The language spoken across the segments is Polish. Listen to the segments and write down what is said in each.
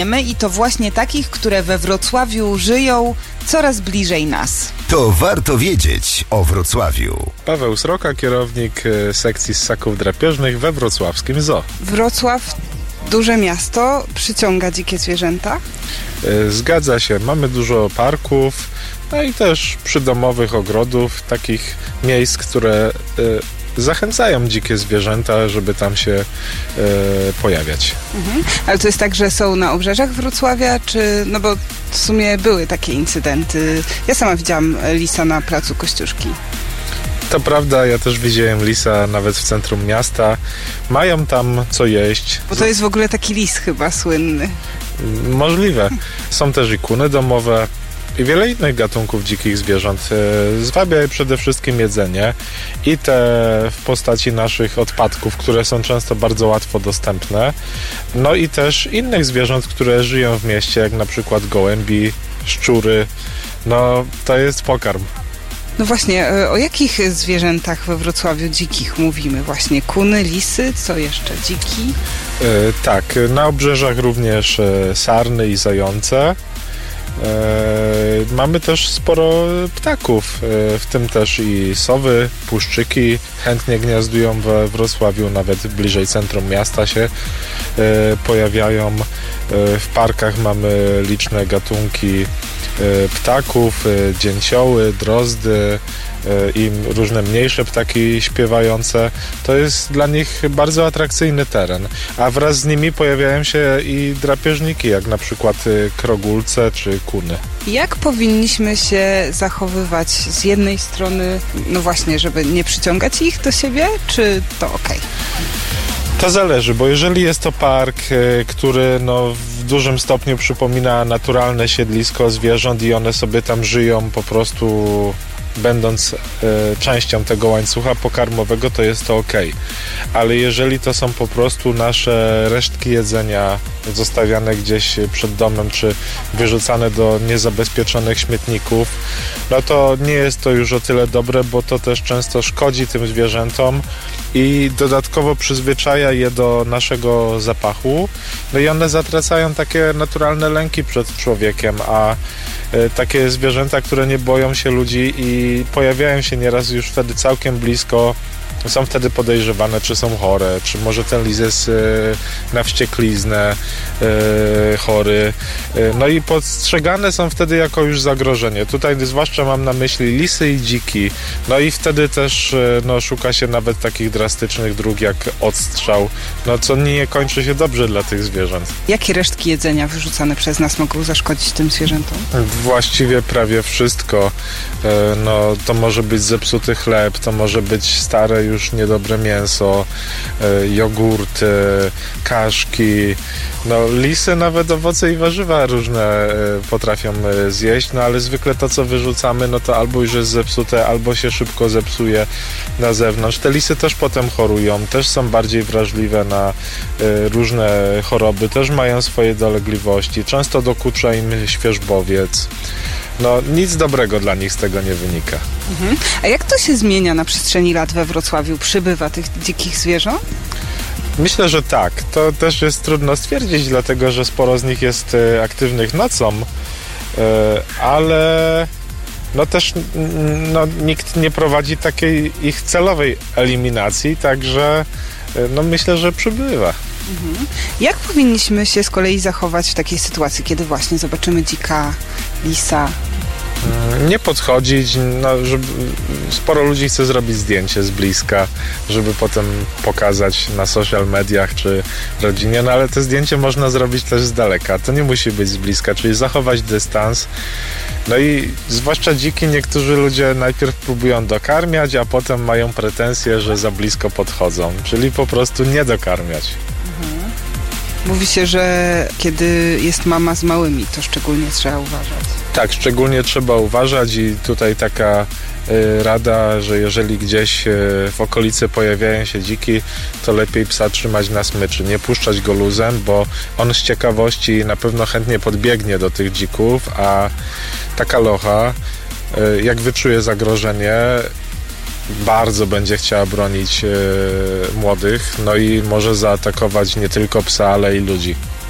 I to właśnie takich, które we Wrocławiu żyją coraz bliżej nas. To warto wiedzieć o Wrocławiu. Paweł Sroka, kierownik sekcji ssaków drapieżnych we wrocławskim zoo. Wrocław, duże miasto, przyciąga dzikie zwierzęta? Zgadza się, mamy dużo parków, no i też przydomowych ogrodów, takich miejsc, które zachęcają dzikie zwierzęta, żeby tam się pojawiać. Ale to jest tak, że są na obrzeżach Wrocławia, czy... No bo w sumie były takie incydenty. Ja sama widziałam lisa na placu Kościuszki. To prawda, ja też widziałem lisa nawet w centrum miasta. Mają tam co jeść. Bo to jest w ogóle taki lis chyba słynny. Możliwe. Są też i kuny domowe i wiele innych gatunków dzikich zwierząt. Zwabia je przede wszystkim jedzenie i te w postaci naszych odpadków, które są często bardzo łatwo dostępne. No i też innych zwierząt, które żyją w mieście, jak na przykład gołębi, szczury. No to jest pokarm. No właśnie, o jakich zwierzętach we Wrocławiu dzikich mówimy? Właśnie kuny, lisy, co jeszcze? Dziki? Tak, na obrzeżach również sarny i zające. Mamy też sporo ptaków, w tym też i sowy, puszczyki chętnie gniazdują we Wrocławiu, nawet bliżej centrum miasta się pojawiają. W parkach mamy liczne gatunki ptaków, dzięcioły, drozdy i różne mniejsze ptaki śpiewające. To jest dla nich bardzo atrakcyjny teren, a wraz z nimi pojawiają się i drapieżniki, jak na przykład krogulce czy kuny. Jak powinniśmy się zachowywać z jednej strony, no właśnie, żeby nie przyciągać ich do siebie, czy to okej? To zależy, bo jeżeli jest to park, który w dużym stopniu przypomina naturalne siedlisko zwierząt i one sobie tam żyją po prostu będąc częścią tego łańcucha pokarmowego, to jest to okej. Ale jeżeli to są po prostu nasze resztki jedzenia zostawiane gdzieś przed domem, czy wyrzucane do niezabezpieczonych śmietników, no to nie jest to już o tyle dobre, bo to też często szkodzi tym zwierzętom i dodatkowo przyzwyczaja je do naszego zapachu, no i one zatracają takie naturalne lęki przed człowiekiem, a takie zwierzęta, które nie boją się ludzi i pojawiają się nieraz już wtedy całkiem blisko, są wtedy podejrzewane, czy są chore, czy może ten lis jest na wściekliznę chory. No i postrzegane są wtedy jako już zagrożenie. Tutaj zwłaszcza mam na myśli lisy i dziki. No i wtedy też szuka się nawet takich drastycznych dróg jak odstrzał, co nie kończy się dobrze dla tych zwierząt. Jakie resztki jedzenia wyrzucane przez nas mogą zaszkodzić tym zwierzętom? Właściwie prawie wszystko. To może być zepsuty chleb, to może być stare już niedobre mięso, jogurty, kaszki. Lisy nawet owoce i warzywa różne potrafią zjeść, ale zwykle to, co wyrzucamy, to albo już jest zepsute, albo się szybko zepsuje na zewnątrz. Te lisy też potem chorują, też są bardziej wrażliwe na różne choroby, też mają swoje dolegliwości. Często dokucza im świerzbowiec. Nic dobrego dla nich z tego nie wynika. A jak to się zmienia na przestrzeni lat we Wrocławiu? Przybywa tych dzikich zwierząt? Myślę, że tak. To też jest trudno stwierdzić, dlatego że sporo z nich jest aktywnych nocą, ale też nikt nie prowadzi takiej ich celowej eliminacji, także myślę, że przybywa. Jak powinniśmy się z kolei zachować w takiej sytuacji, kiedy właśnie zobaczymy dzika, lisa? Nie podchodzić, żeby sporo ludzi chce zrobić zdjęcie z bliska, żeby potem pokazać na social mediach czy rodzinie, ale te zdjęcie można zrobić też z daleka, to nie musi być z bliska, czyli zachować dystans. I zwłaszcza dziki, niektórzy ludzie najpierw próbują dokarmiać, a potem mają pretensje, że za blisko podchodzą, czyli po prostu nie dokarmiać. Mówi się, że kiedy jest mama z małymi, to szczególnie trzeba uważać. Tak, szczególnie trzeba uważać i tutaj taka rada, że jeżeli gdzieś w okolicy pojawiają się dziki, to lepiej psa trzymać na smyczy, nie puszczać go luzem, bo on z ciekawości na pewno chętnie podbiegnie do tych dzików, a taka locha, jak wyczuje zagrożenie, bardzo będzie chciała bronić młodych, i może zaatakować nie tylko psa, ale i ludzi.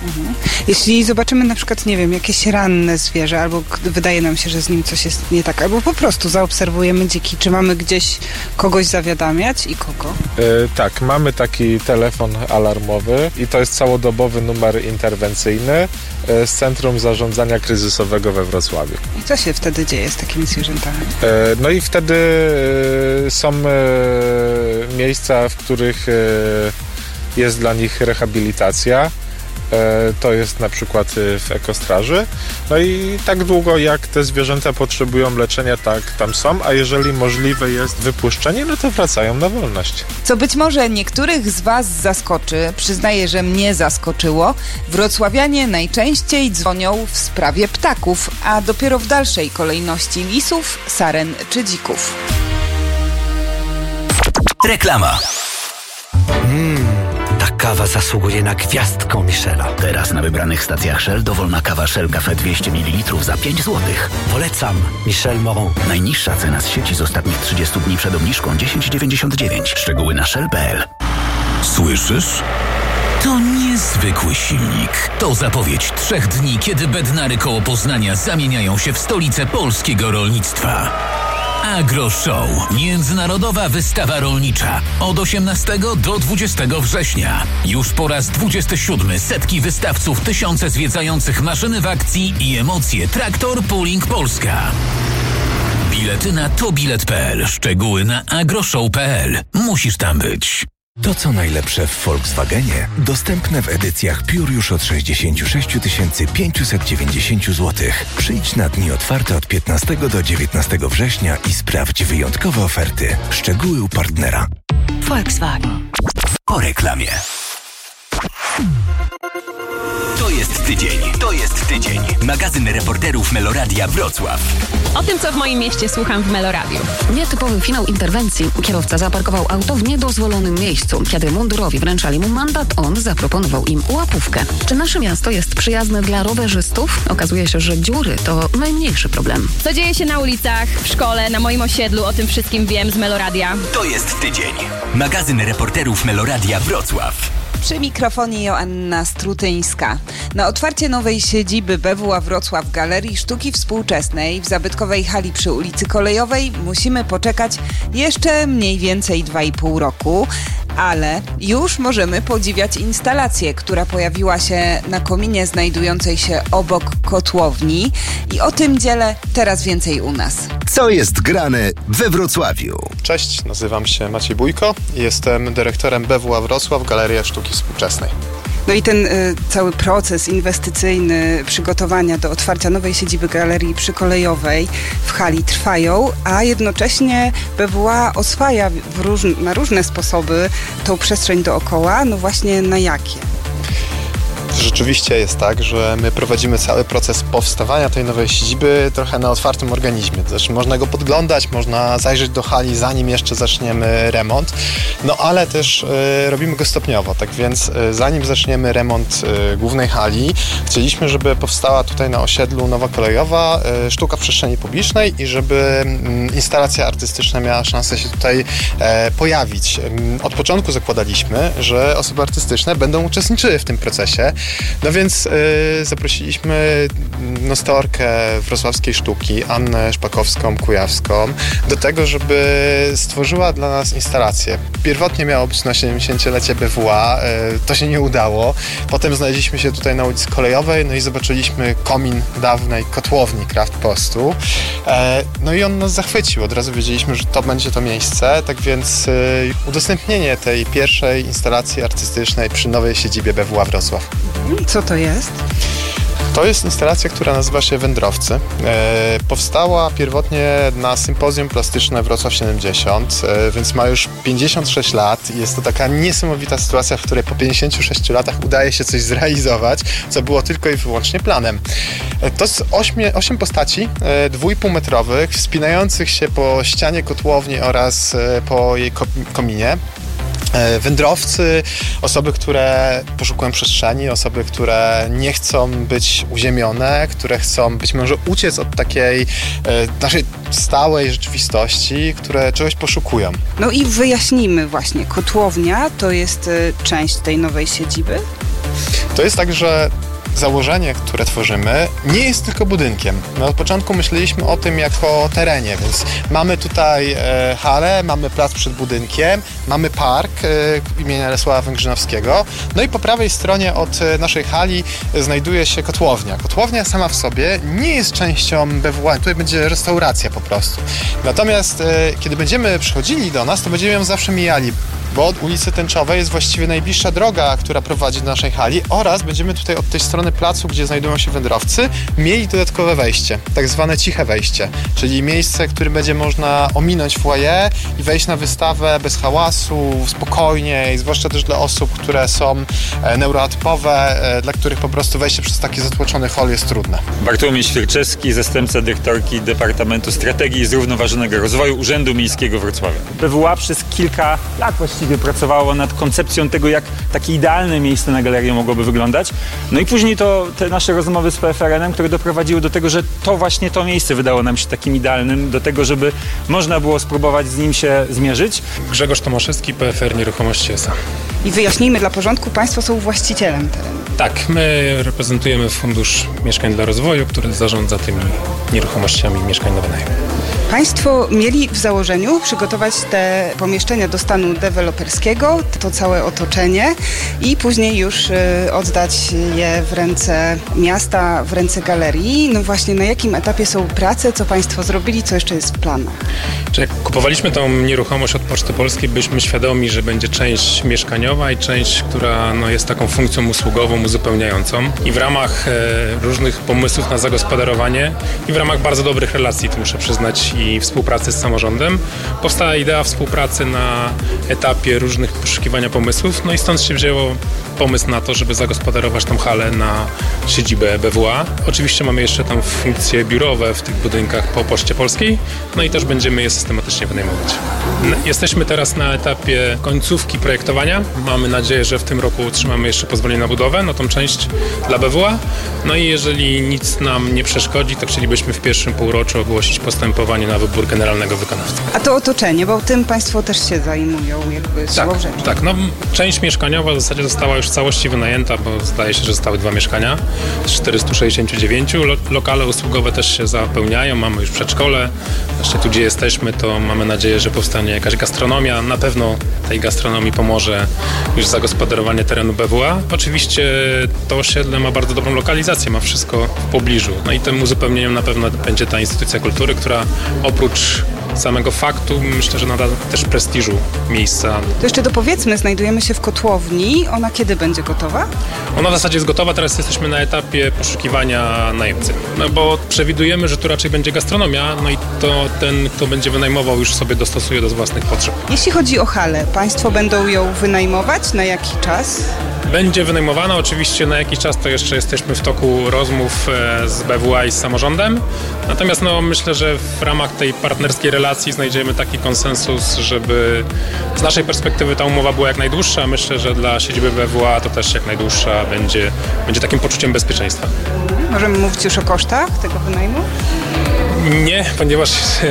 Jeśli zobaczymy na przykład, nie wiem, jakieś ranne zwierzę, albo wydaje nam się, że z nim coś jest nie tak, albo po prostu zaobserwujemy dziki, czy mamy gdzieś kogoś zawiadamiać i kogo? Tak, mamy taki telefon alarmowy i to jest całodobowy numer interwencyjny z Centrum Zarządzania Kryzysowego we Wrocławiu. I co się wtedy dzieje z takimi zwierzętami? No i wtedy są miejsca, w których jest dla nich rehabilitacja. To jest na przykład w ekostraży. No i tak długo jak te zwierzęta potrzebują leczenia, tak tam są, a jeżeli możliwe jest wypuszczenie, no to wracają na wolność. Co być może niektórych z Was zaskoczy, przyznaję, że mnie zaskoczyło, wrocławianie najczęściej dzwonią w sprawie ptaków, a dopiero w dalszej kolejności lisów, saren czy dzików. Reklama. Ta kawa zasługuje na gwiazdkę Michela. Teraz na wybranych stacjach Shell dowolna kawa Shell Cafe 200 ml za 5 zł. Polecam Michel Moron. Najniższa cena z sieci z ostatnich 30 dni przed obniżką 10,99. Szczegóły na shell.pl. Słyszysz? To niezwykły silnik. To zapowiedź 3 dni, kiedy Bednary koło Poznania zamieniają się w stolicę polskiego rolnictwa. AgroShow. Międzynarodowa wystawa rolnicza. Od 18 do 20 września. Już po raz 27 setki wystawców, tysiące zwiedzających maszyny w akcji i emocje Traktor Pooling Polska. Bilety na tobilet.pl. Szczegóły na agroshow.pl. Musisz tam być. To co najlepsze w Volkswagenie dostępne w edycjach Pure już od 66 590 zł. Przyjdź na dni otwarte od 15 do 19 września i sprawdź wyjątkowe oferty. Szczegóły u partnera. Volkswagen. Po reklamie. To jest tydzień. Magazyn reporterów Meloradia Wrocław. O tym, co w moim mieście słucham w Meloradiu. Nietypowy finał interwencji. Kierowca zaparkował auto w niedozwolonym miejscu. Kiedy mundurowi wręczali mu mandat, on zaproponował im łapówkę. Czy nasze miasto jest przyjazne dla rowerzystów? Okazuje się, że dziury to najmniejszy problem. Co dzieje się na ulicach, w szkole, na moim osiedlu, o tym wszystkim wiem z Meloradia. To jest tydzień. Magazyn reporterów Meloradia Wrocław. Przy mikrofonie Joanna Strutyńska. Na otwarcie nowej siedziby BWA Wrocław Galerii Sztuki Współczesnej w zabytkowej hali przy ulicy Kolejowej musimy poczekać jeszcze mniej więcej 2,5 roku, ale już możemy podziwiać instalację, która pojawiła się na kominie znajdującej się obok kotłowni i o tym dziele teraz więcej u nas. Co jest grane we Wrocławiu? Cześć, nazywam się Maciej Bójko i jestem dyrektorem BWA Wrocław Galeria Sztuki Współczesnej. No i ten cały proces inwestycyjny przygotowania do otwarcia nowej siedziby Galerii Przykolejowej w hali trwają, a jednocześnie BWA oswaja na różne sposoby tą przestrzeń dookoła. No właśnie na jakie? Rzeczywiście jest tak, że my prowadzimy cały proces powstawania tej nowej siedziby trochę na otwartym organizmie. Znaczy można go podglądać, można zajrzeć do hali, zanim jeszcze zaczniemy remont, no ale też robimy go stopniowo. Tak więc zanim zaczniemy remont głównej hali, chcieliśmy, żeby powstała tutaj na osiedlu nowa kolejowa sztuka w przestrzeni publicznej i żeby instalacja artystyczna miała szansę się tutaj pojawić. Od początku zakładaliśmy, że osoby artystyczne będą uczestniczyły w tym procesie. No więc zaprosiliśmy nostalkę wrocławskiej sztuki, Annę Szpakowską-Kujawską, do tego, żeby stworzyła dla nas instalację. Pierwotnie miało być na 70-lecie BWA, to się nie udało. Potem znaleźliśmy się tutaj na ulicy Kolejowej, no i zobaczyliśmy komin dawnej kotłowni Kraft Postu. No i on nas zachwycił. Od razu wiedzieliśmy, że to będzie to miejsce, tak więc udostępnienie tej pierwszej instalacji artystycznej przy nowej siedzibie BWA Wrocław. Co to jest? To jest instalacja, która nazywa się Wędrowcy. Powstała pierwotnie na Sympozjum Plastyczne Wrocław 70, więc ma już 56 lat. Jest to taka niesamowita sytuacja, w której po 56 latach udaje się coś zrealizować, co było tylko i wyłącznie planem. To jest 8 postaci 2,5-metrowych, wspinających się po ścianie kotłowni oraz po jej kominie. Wędrowcy, osoby, które poszukują przestrzeni, osoby, które nie chcą być uziemione, które chcą być może uciec od takiej naszej stałej rzeczywistości, które czegoś poszukują. No i wyjaśnijmy właśnie, kotłownia to jest część tej nowej siedziby? To jest tak, że założenie, które tworzymy, nie jest tylko budynkiem. My od początku myśleliśmy o tym jako o terenie, więc mamy tutaj halę, mamy plac przed budynkiem, mamy park imienia Lesława Węgrzynowskiego, no i po prawej stronie od naszej hali znajduje się kotłownia. Kotłownia sama w sobie nie jest częścią BWA, tutaj będzie restauracja po prostu. Natomiast kiedy będziemy przychodzili do nas, to będziemy ją zawsze mijali, bo od ulicy Tęczowej jest właściwie najbliższa droga, która prowadzi do naszej hali, oraz będziemy tutaj od tej strony placu, gdzie znajdują się wędrowcy, mieli dodatkowe wejście, tak zwane ciche wejście, czyli miejsce, w którym będzie można ominąć foyer i wejść na wystawę bez hałasu, spokojnie, zwłaszcza też dla osób, które są neuroatypowe, dla których po prostu wejście przez taki zatłoczony hol jest trudne. Bartłomiej Świerczewski, zastępca dyrektorki Departamentu Strategii i Zrównoważonego Rozwoju Urzędu Miejskiego Wrocławia. BWA przez kilka lat właściwie pracowało nad koncepcją tego, jak takie idealne miejsce na galerię mogłoby wyglądać. No i później to te nasze rozmowy z PFRN-em, które doprowadziły do tego, że to właśnie to miejsce wydało nam się takim idealnym, do tego, żeby można było spróbować z nim się zmierzyć. Grzegorz Tomaszewski, PFR Nieruchomości S.A. I wyjaśnijmy dla porządku, Państwo są właścicielem terenu. Tak, my reprezentujemy Fundusz Mieszkań dla Rozwoju, który zarządza tymi nieruchomościami mieszkań na wynajem. Państwo mieli w założeniu przygotować te pomieszczenia do stanu deweloperskiego, to całe otoczenie i później już oddać je w ręce miasta, w ręce galerii. No właśnie, na jakim etapie są prace, co Państwo zrobili, co jeszcze jest w planach? Jak kupowaliśmy tą nieruchomość od Poczty Polskiej, byliśmy świadomi, że będzie część mieszkaniowa i część, która jest taką funkcją usługową, uzupełniającą. I w ramach różnych pomysłów na zagospodarowanie i w ramach bardzo dobrych relacji, to muszę przyznać, i współpracy z samorządem, powstała idea współpracy na etapie różnych poszukiwania pomysłów. No i stąd się wzięło pomysł na to, żeby zagospodarować tą halę na siedzibę BWA. Oczywiście mamy jeszcze tam funkcje biurowe w tych budynkach po Poczcie Polskiej, no i też będziemy je systematycznie wynajmować. Jesteśmy teraz na etapie końcówki projektowania. Mamy nadzieję, że w tym roku otrzymamy jeszcze pozwolenie na budowę, tą część dla BWA. No i jeżeli nic nam nie przeszkodzi, to chcielibyśmy w pierwszym półroczu ogłosić postępowanie na wybór generalnego wykonawcy. A to otoczenie, bo tym Państwo też się zajmują jakby założeniem. Tak, część mieszkaniowa w zasadzie została już w całości wynajęta, bo zdaje się, że zostały 2 mieszkania z 469. Lokale usługowe też się zapełniają, mamy już przedszkole. Właśnie tu, gdzie jesteśmy, to mamy nadzieję, że powstanie jakaś gastronomia. Na pewno tej gastronomii pomoże już zagospodarowanie terenu BWA. Oczywiście to osiedle ma bardzo dobrą lokalizację, ma wszystko w pobliżu. No i tym uzupełnieniem na pewno będzie ta instytucja kultury, która oprócz samego faktu, myślę, że nada też prestiżu miejsca. To jeszcze dopowiedzmy, znajdujemy się w kotłowni. Ona kiedy będzie gotowa? Ona w zasadzie jest gotowa, teraz jesteśmy na etapie poszukiwania najemcy. Bo przewidujemy, że tu raczej będzie gastronomia, no i to ten, kto będzie wynajmował, już sobie dostosuje do własnych potrzeb. Jeśli chodzi o halę, Państwo będą ją wynajmować? Na jaki czas? Będzie wynajmowana, oczywiście na jakiś czas to jeszcze jesteśmy w toku rozmów z BWA i z samorządem. Natomiast myślę, że w ramach tej partnerskiej relacji znajdziemy taki konsensus, żeby z naszej perspektywy ta umowa była jak najdłuższa. Myślę, że dla siedziby BWA to też jak najdłuższa będzie takim poczuciem bezpieczeństwa. Możemy mówić już o kosztach tego wynajmu? Nie, ponieważ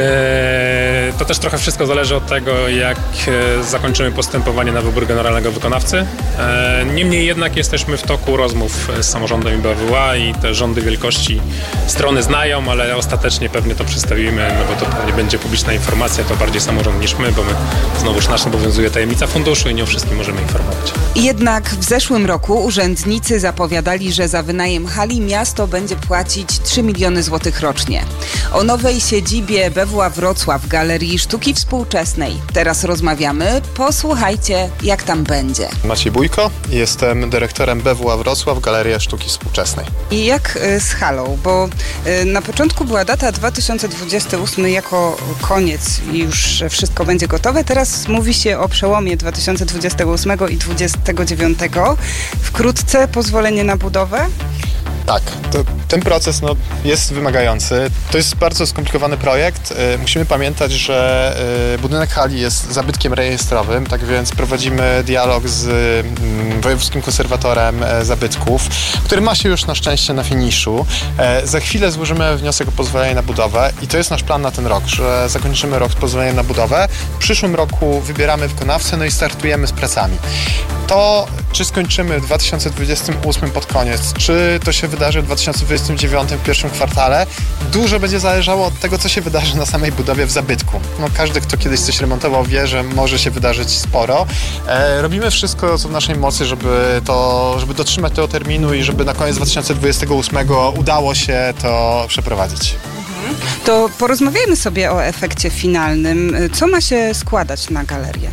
to też trochę wszystko zależy od tego, jak zakończymy postępowanie na wybór generalnego wykonawcy. Niemniej jednak jesteśmy w toku rozmów z samorządem i BWA i te rządy wielkości strony znają, ale ostatecznie pewnie to przedstawimy, bo to pewnie będzie publiczna informacja, to bardziej samorząd niż my, bo my znowuż nas obowiązuje tajemnica funduszu i nie o wszystkim możemy informować. Jednak w zeszłym roku urzędnicy zapowiadali, że za wynajem hali miasto będzie płacić 3 miliony złotych rocznie. O nowej siedzibie BWA Wrocław Galerii Sztuki Współczesnej teraz rozmawiamy. Posłuchajcie, jak tam będzie. Maciej Bójko, jestem dyrektorem BWA Wrocław Galeria Sztuki Współczesnej. I jak z halą? Bo na początku była data 2028 jako koniec i już wszystko będzie gotowe. Teraz mówi się o przełomie 2028 i 2029. Wkrótce pozwolenie na budowę? Tak, ten proces jest wymagający. To jest bardzo skomplikowany projekt. Musimy pamiętać, że budynek hali jest zabytkiem rejestrowym, tak więc prowadzimy dialog z Wojewódzkim Konserwatorem Zabytków, który ma się już na szczęście na finiszu. Za chwilę złożymy wniosek o pozwolenie na budowę i to jest nasz plan na ten rok, że zakończymy rok z pozwoleniem na budowę. W przyszłym roku wybieramy wykonawcę, i startujemy z pracami. To czy skończymy w 2028 pod koniec, czy to się wydarzy w 2029 w pierwszym kwartale, dużo będzie zależało od tego, co się wydarzy na samej budowie w zabytku. No, każdy, kto kiedyś coś remontował, wie, że może się wydarzyć sporo. Robimy wszystko, co w naszej mocy, żeby dotrzymać tego terminu i żeby na koniec 2028 udało się to przeprowadzić. To porozmawiajmy sobie o efekcie finalnym. Co ma się składać na galerię?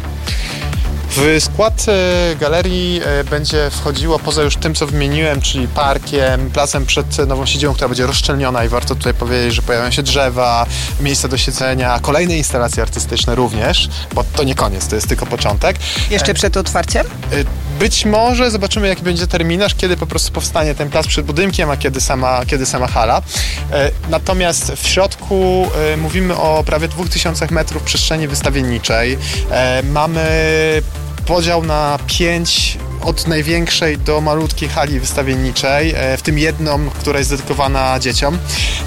W skład galerii będzie wchodziło, poza już tym, co wymieniłem, czyli parkiem, placem przed nową siedzibą, która będzie rozszczelniona i warto tutaj powiedzieć, że pojawią się drzewa, miejsca do siedzenia, kolejne instalacje artystyczne również, bo to nie koniec, to jest tylko początek. Jeszcze przed otwarciem? Być może zobaczymy, jaki będzie terminarz, kiedy po prostu powstanie ten plac przed budynkiem, a kiedy sama hala. Natomiast w środku mówimy o prawie 2000 metrów przestrzeni wystawienniczej. Mamy podział na 5 od największej do malutkiej hali wystawienniczej, w tym jedną, która jest dedykowana dzieciom.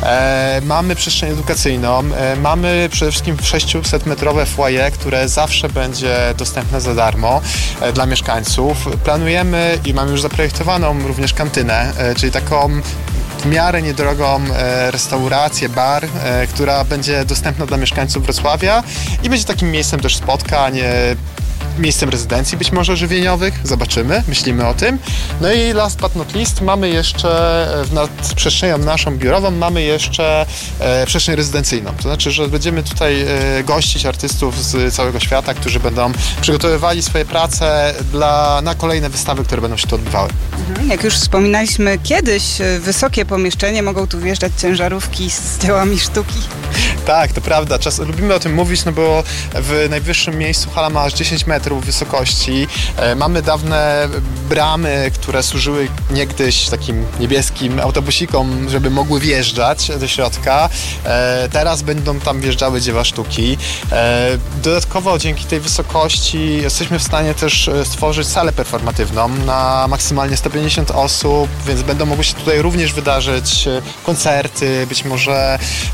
Mamy przestrzeń edukacyjną, mamy przede wszystkim 600-metrowe foyer, które zawsze będzie dostępne za darmo dla mieszkańców. Planujemy i mamy już zaprojektowaną również kantynę, czyli taką w miarę niedrogą restaurację, bar, która będzie dostępna dla mieszkańców Wrocławia i będzie takim miejscem też spotkań, miejscem rezydencji być może żywieniowych, zobaczymy, myślimy o tym. No i last but not least mamy jeszcze nad przestrzenią naszą biurową mamy jeszcze przestrzeń rezydencyjną. To znaczy, że będziemy tutaj gościć artystów z całego świata, którzy będą przygotowywali swoje prace na kolejne wystawy, które będą się tu odbywały. Jak już wspominaliśmy kiedyś, wysokie pomieszczenie, mogą tu wjeżdżać ciężarówki z dziełami sztuki. Tak, to prawda. Lubimy o tym mówić, no bo w najwyższym miejscu hala ma aż 10 metrów wysokości. Mamy dawne bramy, które służyły niegdyś takim niebieskim autobusikom, żeby mogły wjeżdżać do środka. Teraz będą tam wjeżdżały dzieła sztuki. Dodatkowo dzięki tej wysokości jesteśmy w stanie też stworzyć salę performatywną na maksymalnie 150 osób, więc będą mogły się tutaj również wydarzyć koncerty, być może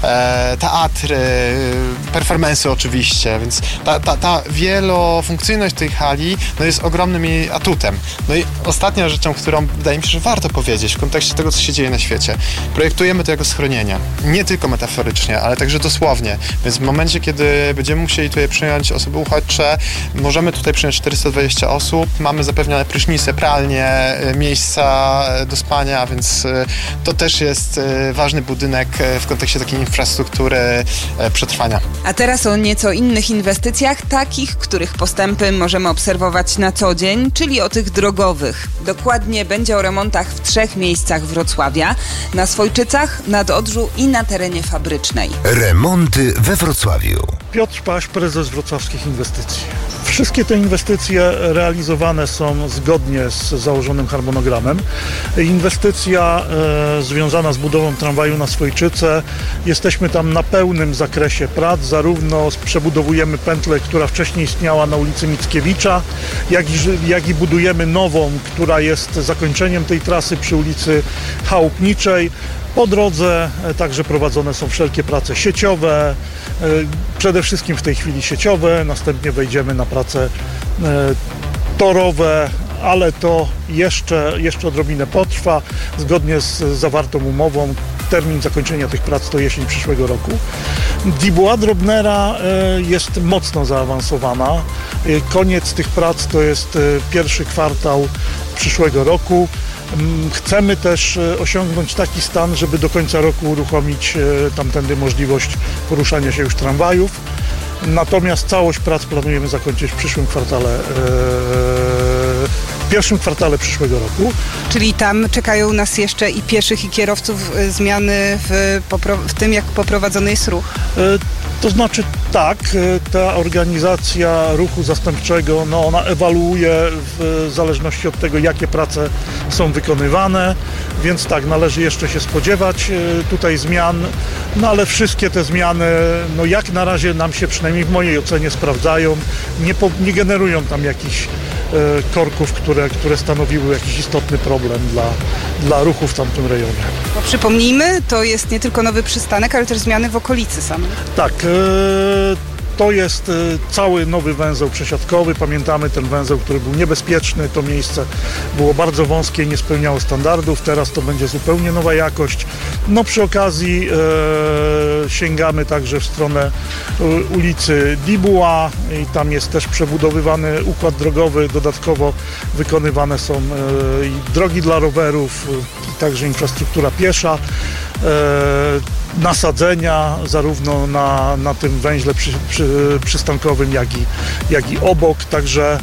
teatry, performance'y oczywiście, więc ta wielofunkcyjność tej hali jest ogromnym jej atutem. No i ostatnia rzeczą, którą wydaje mi się, że warto powiedzieć w kontekście tego, co się dzieje na świecie. Projektujemy to jako schronienie. Nie tylko metaforycznie, ale także dosłownie. Więc w momencie, kiedy będziemy musieli tutaj przyjąć osoby uchodźcze, możemy tutaj przyjąć 420 osób, mamy zapewnione prysznice, pralnie, miejsca do spania, więc to też jest ważny budynek w kontekście takiej infrastruktury przetrwania. A teraz o nieco innych inwestycjach, takich, których postępy możemy obserwować na co dzień, czyli o tych drogowych. Dokładnie będzie o remontach w 3 miejscach Wrocławia: na Swojczycach, nad Odrzu i na terenie Fabrycznej. Remonty we Wrocławiu. Piotr Paś, prezes Wrocławskich Inwestycji. Wszystkie te inwestycje realizowane są zgodnie z założonym harmonogramem. Inwestycja związana z budową tramwaju na Swojczyce. Jesteśmy tam na pełnym zakresie prac. Zarówno przebudowujemy pętlę, która wcześniej istniała na ulicy Mickiewicza, jak i budujemy nową, która jest zakończeniem tej trasy przy ulicy Chałupniczej. Po drodze także prowadzone są wszelkie prace sieciowe, przede wszystkim w tej chwili sieciowe, następnie wejdziemy na prace torowe, ale to jeszcze odrobinę potrwa. Zgodnie z zawartą umową termin zakończenia tych prac to jesień przyszłego roku. Dubois Drobnera jest mocno zaawansowana. Koniec tych prac to jest pierwszy kwartał przyszłego roku. Chcemy też osiągnąć taki stan, żeby do końca roku uruchomić tamtędy możliwość poruszania się już tramwajów. Natomiast całość prac planujemy zakończyć w przyszłym kwartale, pierwszym kwartale przyszłego roku. Czyli tam czekają nas jeszcze i pieszych, i kierowców zmiany w tym, jak poprowadzony jest ruch? To znaczy tak, ta organizacja ruchu zastępczego, ona ewaluuje w zależności od tego, jakie prace są wykonywane, więc tak, należy jeszcze się spodziewać tutaj zmian, ale wszystkie te zmiany, jak na razie nam się przynajmniej w mojej ocenie sprawdzają, nie generują tam jakichś korków, które stanowiły jakiś istotny problem dla ruchu w tamtym rejonie. Bo przypomnijmy, to jest nie tylko nowy przystanek, ale też zmiany w okolicy samej. Tak. To jest cały nowy węzeł przesiadkowy. Pamiętamy ten węzeł, który był niebezpieczny. To miejsce było bardzo wąskie i nie spełniało standardów. Teraz to będzie zupełnie nowa jakość. No przy okazji sięgamy także w stronę ulicy Dubois i tam jest też przebudowywany układ drogowy. Dodatkowo wykonywane są drogi dla rowerów, także infrastruktura piesza. Nasadzenia zarówno na tym węźle przystankowym, jak i obok, także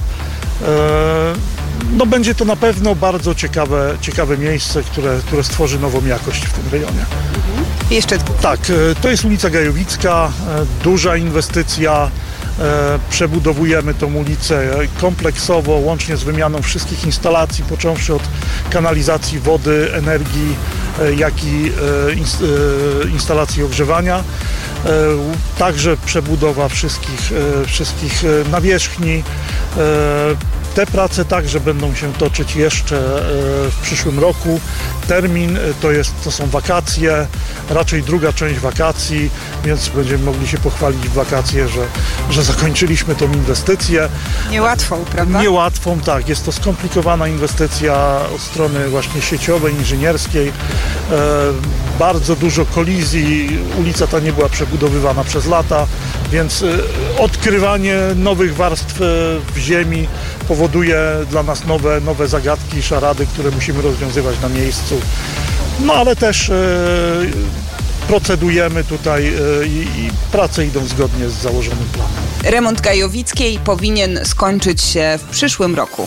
no będzie to na pewno bardzo ciekawe miejsce, które stworzy nową jakość w tym rejonie. Jeszcze tak, to jest ulica Gajowicka, duża inwestycja. Przebudowujemy tą ulicę kompleksowo, łącznie z wymianą wszystkich instalacji, począwszy od kanalizacji wody, energii, jak i instalacji ogrzewania. Także przebudowa wszystkich nawierzchni. Te prace także będą się toczyć jeszcze w przyszłym roku. Termin to są wakacje, raczej druga część wakacji, więc będziemy mogli się pochwalić w wakacje, że zakończyliśmy tą inwestycję. Niełatwą, prawda? Niełatwą, tak. Jest to skomplikowana inwestycja od strony właśnie sieciowej, inżynierskiej. Bardzo dużo kolizji. Ulica ta nie była przebudowywana przez lata, więc odkrywanie nowych warstw w ziemi powoduje dla nas nowe zagadki i szarady, które musimy rozwiązywać na miejscu. No ale też procedujemy tutaj i prace idą zgodnie z założonym planem. Remont Gajowickiej powinien skończyć się w przyszłym roku.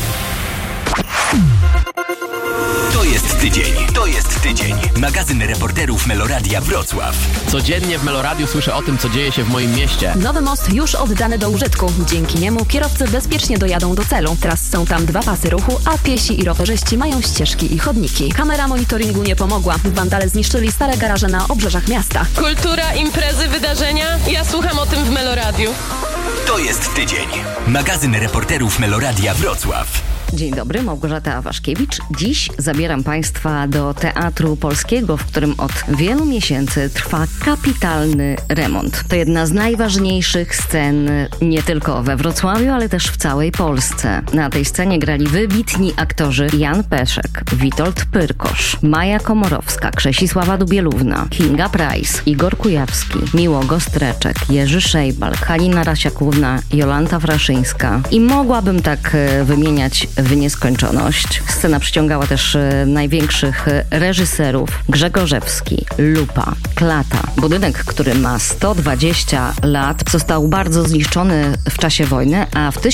To jest tydzień. Magazyn reporterów Meloradia Wrocław. Codziennie w Meloradiu słyszę o tym, co dzieje się w moim mieście. Nowy most już oddany do użytku. Dzięki niemu kierowcy bezpiecznie dojadą do celu. Teraz są tam 2 pasy ruchu, a piesi i rowerzyści mają ścieżki i chodniki. Kamera monitoringu nie pomogła. Wandale zniszczyli stare garaże na obrzeżach miasta. Kultura, imprezy, wydarzenia. Ja słucham o tym w Meloradiu. To jest tydzień. Magazyn reporterów Meloradia Wrocław. Dzień dobry, Małgorzata Waszkiewicz. Dziś zabieram Państwa do Teatru Polskiego, w którym od wielu miesięcy trwa kapitalny remont. To jedna z najważniejszych scen nie tylko we Wrocławiu, ale też w całej Polsce. Na tej scenie grali wybitni aktorzy Jan Peszek, Witold Pyrkosz, Maja Komorowska, Krzesisława Dubielówna, Kinga Price, Igor Kujawski, Miło Gostreczek, Jerzy Szejbal, Halina Rasiakówna, Jolanta Fraszyńska. I mogłabym tak wymieniać w nieskończoność. Scena przyciągała też największych reżyserów: Grzegorzewski, Lupa, Klata. Budynek, który ma 120 lat, został bardzo zniszczony w czasie wojny, a w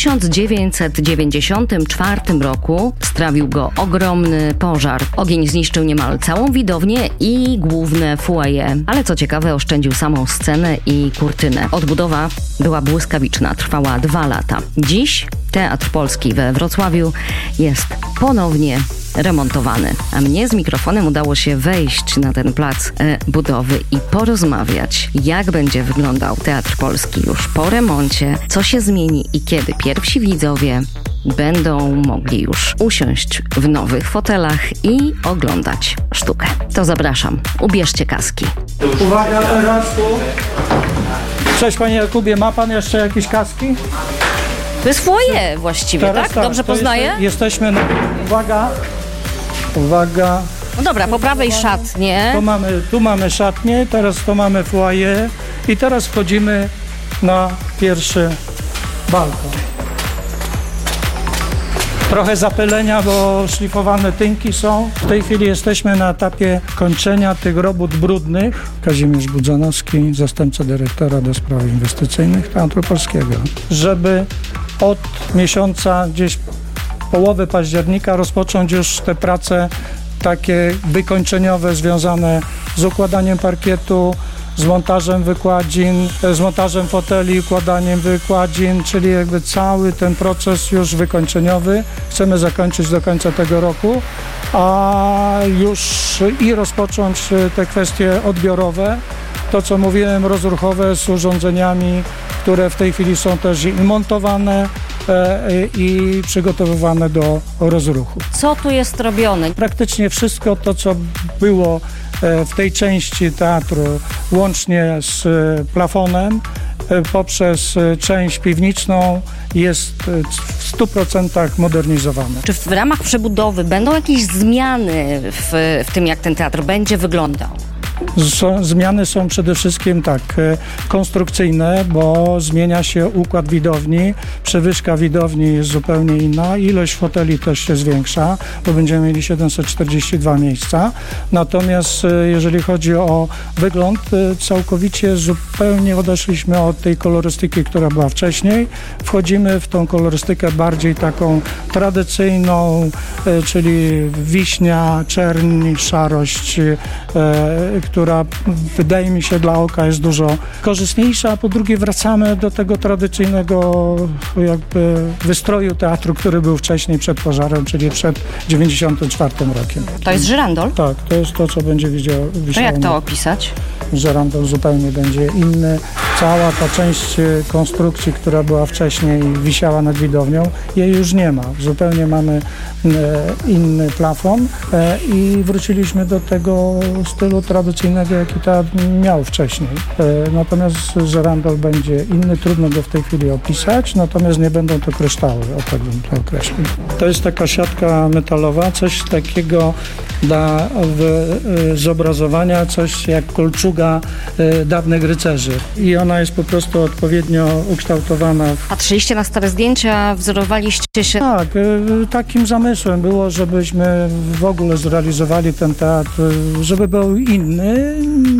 1994 roku strawił go ogromny pożar. Ogień zniszczył niemal całą widownię i główne foyer, ale co ciekawe, oszczędził samą scenę i kurtynę. Odbudowa była błyskawiczna, trwała 2 lata. Dziś Teatr Polski we Wrocławiu jest ponownie remontowany, a mnie z mikrofonem udało się wejść na ten plac budowy i porozmawiać, jak będzie wyglądał Teatr Polski już po remoncie, co się zmieni i kiedy pierwsi widzowie będą mogli już usiąść w nowych fotelach i oglądać sztukę. To zapraszam, ubierzcie kaski. Uwaga teraz tu. Cześć panie Jakubie, ma pan jeszcze jakieś kaski? To jest foyer właściwie, teraz tak? Dobrze poznaję? Jesteśmy na... Uwaga. No dobra, po prawej szatnie. Tu mamy szatnię, teraz to mamy foyer i teraz wchodzimy na pierwszy balkon. Trochę zapylenia, bo szlifowane tynki są. W tej chwili jesteśmy na etapie kończenia tych robót brudnych. Kazimierz Budzanowski, zastępca dyrektora do spraw inwestycyjnych Teatru Polskiego. Żeby od miesiąca gdzieś połowy października rozpocząć już te prace takie wykończeniowe związane z układaniem parkietu, z montażem wykładzin, z montażem foteli, układaniem wykładzin, czyli jakby cały ten proces już wykończeniowy chcemy zakończyć do końca tego roku, a już i rozpocząć te kwestie odbiorowe, to co mówiłem, rozruchowe z urządzeniami, które w tej chwili są też montowane i przygotowywane do rozruchu. Co tu jest robione? Praktycznie wszystko to, co było w tej części teatru, łącznie z plafonem, poprzez część piwniczą jest w 100% modernizowana. Czy w ramach przebudowy będą jakieś zmiany w tym, jak ten teatr będzie wyglądał? Zmiany są przede wszystkim konstrukcyjne, bo zmienia się układ widowni, przewyżka widowni jest zupełnie inna, ilość foteli też się zwiększa, bo będziemy mieli 742 miejsca. Natomiast jeżeli chodzi o wygląd, całkowicie zupełnie odeszliśmy od tej kolorystyki, która była wcześniej. Wchodzimy w tą kolorystykę bardziej taką tradycyjną, czyli wiśnia, czerń, szarość, która wydaje mi się dla oka jest dużo korzystniejsza, a po drugie wracamy do tego tradycyjnego wystroju teatru, który był wcześniej przed pożarem, czyli przed 94 rokiem. To jest żyrandol? Tak, to jest to, co będzie widziało. To jak to opisać? Żyrandol zupełnie będzie inny. Cała ta część konstrukcji, która była wcześniej, wisiała nad widownią, jej już nie ma. Zupełnie mamy inny plafon i wróciliśmy do tego stylu tradycyjnego, jaki teatr miał wcześniej. Natomiast żyrandol będzie inny, trudno go w tej chwili opisać, natomiast nie będą to kryształy, o tak bym to określił. To jest taka siatka metalowa, coś takiego dla zobrazowania, coś jak kolczuga dawnych rycerzy. I ona jest po prostu odpowiednio ukształtowana. Patrzyliście na stare zdjęcia, wzorowaliście się? Tak, takim zamysłem było, żebyśmy w ogóle zrealizowali ten teatr, żeby był inny,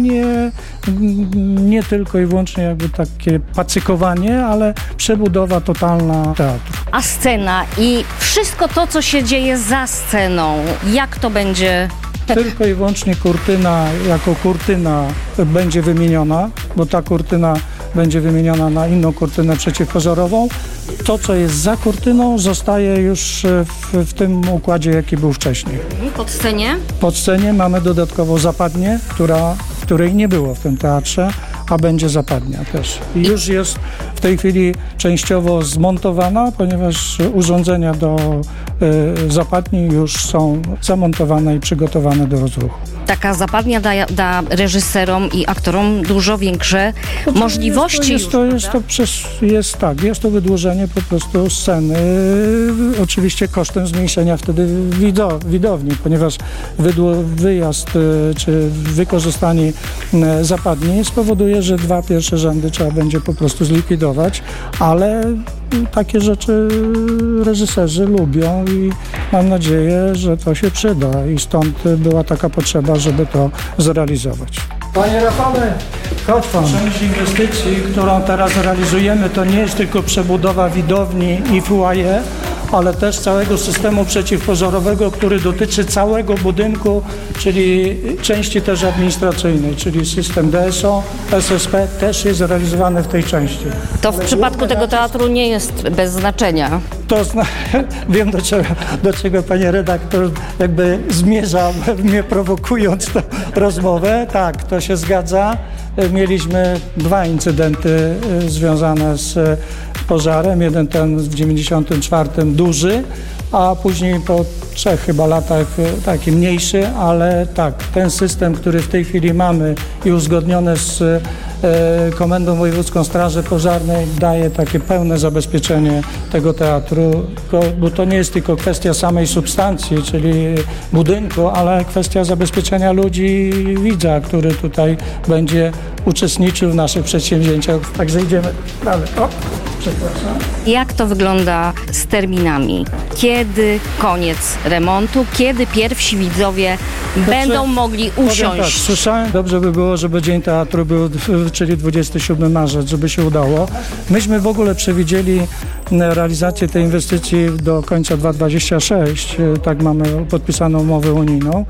nie tylko i wyłącznie takie pacykowanie, ale przebudowa totalna teatru. A scena i wszystko to, co się dzieje za sceną, jak to będzie? Tylko i wyłącznie kurtyna jako kurtyna będzie wymieniona, bo ta kurtyna będzie wymieniona na inną kurtynę przeciwpożarową. To, co jest za kurtyną, zostaje już w tym układzie, jaki był wcześniej. Pod scenie? Pod scenie mamy dodatkowo zapadnię, której nie było w tym teatrze, a będzie zapadnia też. I już jest w tej chwili częściowo zmontowana, ponieważ urządzenia do zapadni już są zamontowane i przygotowane do rozruchu. Taka zapadnia da reżyserom i aktorom dużo większe możliwości. Jest to wydłużenie po prostu sceny, oczywiście kosztem zmniejszenia wtedy widowni, ponieważ wyjazd czy wykorzystanie zapadni spowoduje, że 2 pierwsze rzędy trzeba będzie po prostu zlikwidować, ale takie rzeczy reżyserzy lubią i mam nadzieję, że to się przyda i stąd była taka potrzeba, żeby to zrealizować. Panie Rafale, chodź pan. Część inwestycji, którą teraz realizujemy, to nie jest tylko przebudowa widowni i foyer, ale też całego systemu przeciwpożarowego, który dotyczy całego budynku, czyli części też administracyjnej, czyli system DSO, SSP też jest realizowany w tej części. To w przypadku tego teatru nie jest bez znaczenia. Wiem, do czego pani redaktor zmierza, mnie prowokując tę rozmowę. Tak, to się zgadza. Mieliśmy 2 incydenty związane z pożarem. Jeden ten w 94 duży, a później po 3 chyba latach taki mniejszy, ale tak, ten system, który w tej chwili mamy i uzgodniony z Komendą Wojewódzką Straży Pożarnej daje takie pełne zabezpieczenie tego teatru, bo to nie jest tylko kwestia samej substancji, czyli budynku, ale kwestia zabezpieczenia ludzi i widza, który tutaj będzie uczestniczył w naszych przedsięwzięciach. Także idziemy dalej. Przepraszam. Jak to wygląda z terminami? Kiedy koniec remontu? Kiedy pierwsi widzowie będą mogli usiąść? Tak, słyszałem, dobrze by było, żeby Dzień Teatru był, czyli 27 marzec, żeby się udało. Myśmy w ogóle przewidzieli realizację tej inwestycji do końca 2026, tak mamy podpisaną umowę unijną.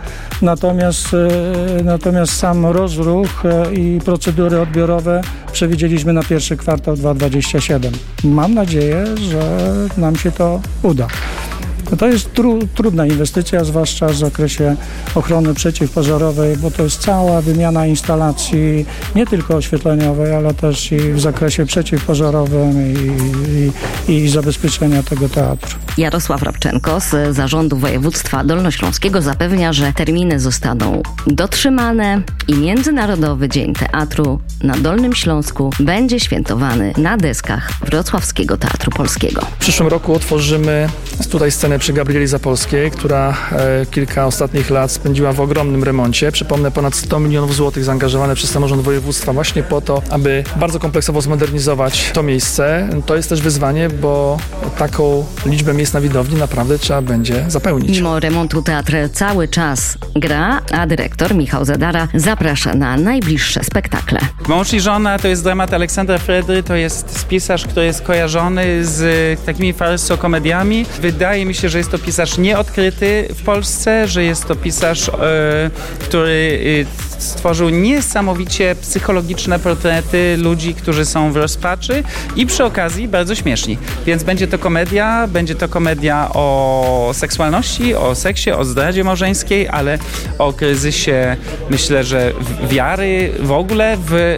Natomiast sam rozruch i procedury odbiorowe przewidzieliśmy na pierwszy kwartał 2027. Mam nadzieję, że nam się to uda. To jest trudna inwestycja, zwłaszcza w zakresie ochrony przeciwpożarowej, bo to jest cała wymiana instalacji, nie tylko oświetleniowej, ale też i w zakresie przeciwpożarowym i zabezpieczenia tego teatru. Jarosław Rabczenko z Zarządu Województwa Dolnośląskiego zapewnia, że terminy zostaną dotrzymane i Międzynarodowy Dzień Teatru na Dolnym Śląsku będzie świętowany na deskach Wrocławskiego Teatru Polskiego. W przyszłym roku otworzymy tutaj scenę przy Gabrieli Zapolskiej, która kilka ostatnich lat spędziła w ogromnym remoncie. Przypomnę, ponad 100 milionów złotych zaangażowane przez samorząd województwa właśnie po to, aby bardzo kompleksowo zmodernizować to miejsce. To jest też wyzwanie, bo taką liczbę miejsc na widowni naprawdę trzeba będzie zapełnić. Mimo remontu teatr cały czas gra, a dyrektor Michał Zadara zaprasza na najbliższe spektakle. Mąż i żona to jest dramat Aleksandra Fredry, to jest pisarz, który jest kojarzony z takimi farsokomediami. Wydaje mi się, że jest to pisarz nieodkryty w Polsce, że jest to pisarz, który stworzył niesamowicie psychologiczne portrety ludzi, którzy są w rozpaczy i przy okazji bardzo śmieszni. Więc będzie to komedia o seksualności, o seksie, o zdradzie małżeńskiej, ale o kryzysie, myślę, że wiary w ogóle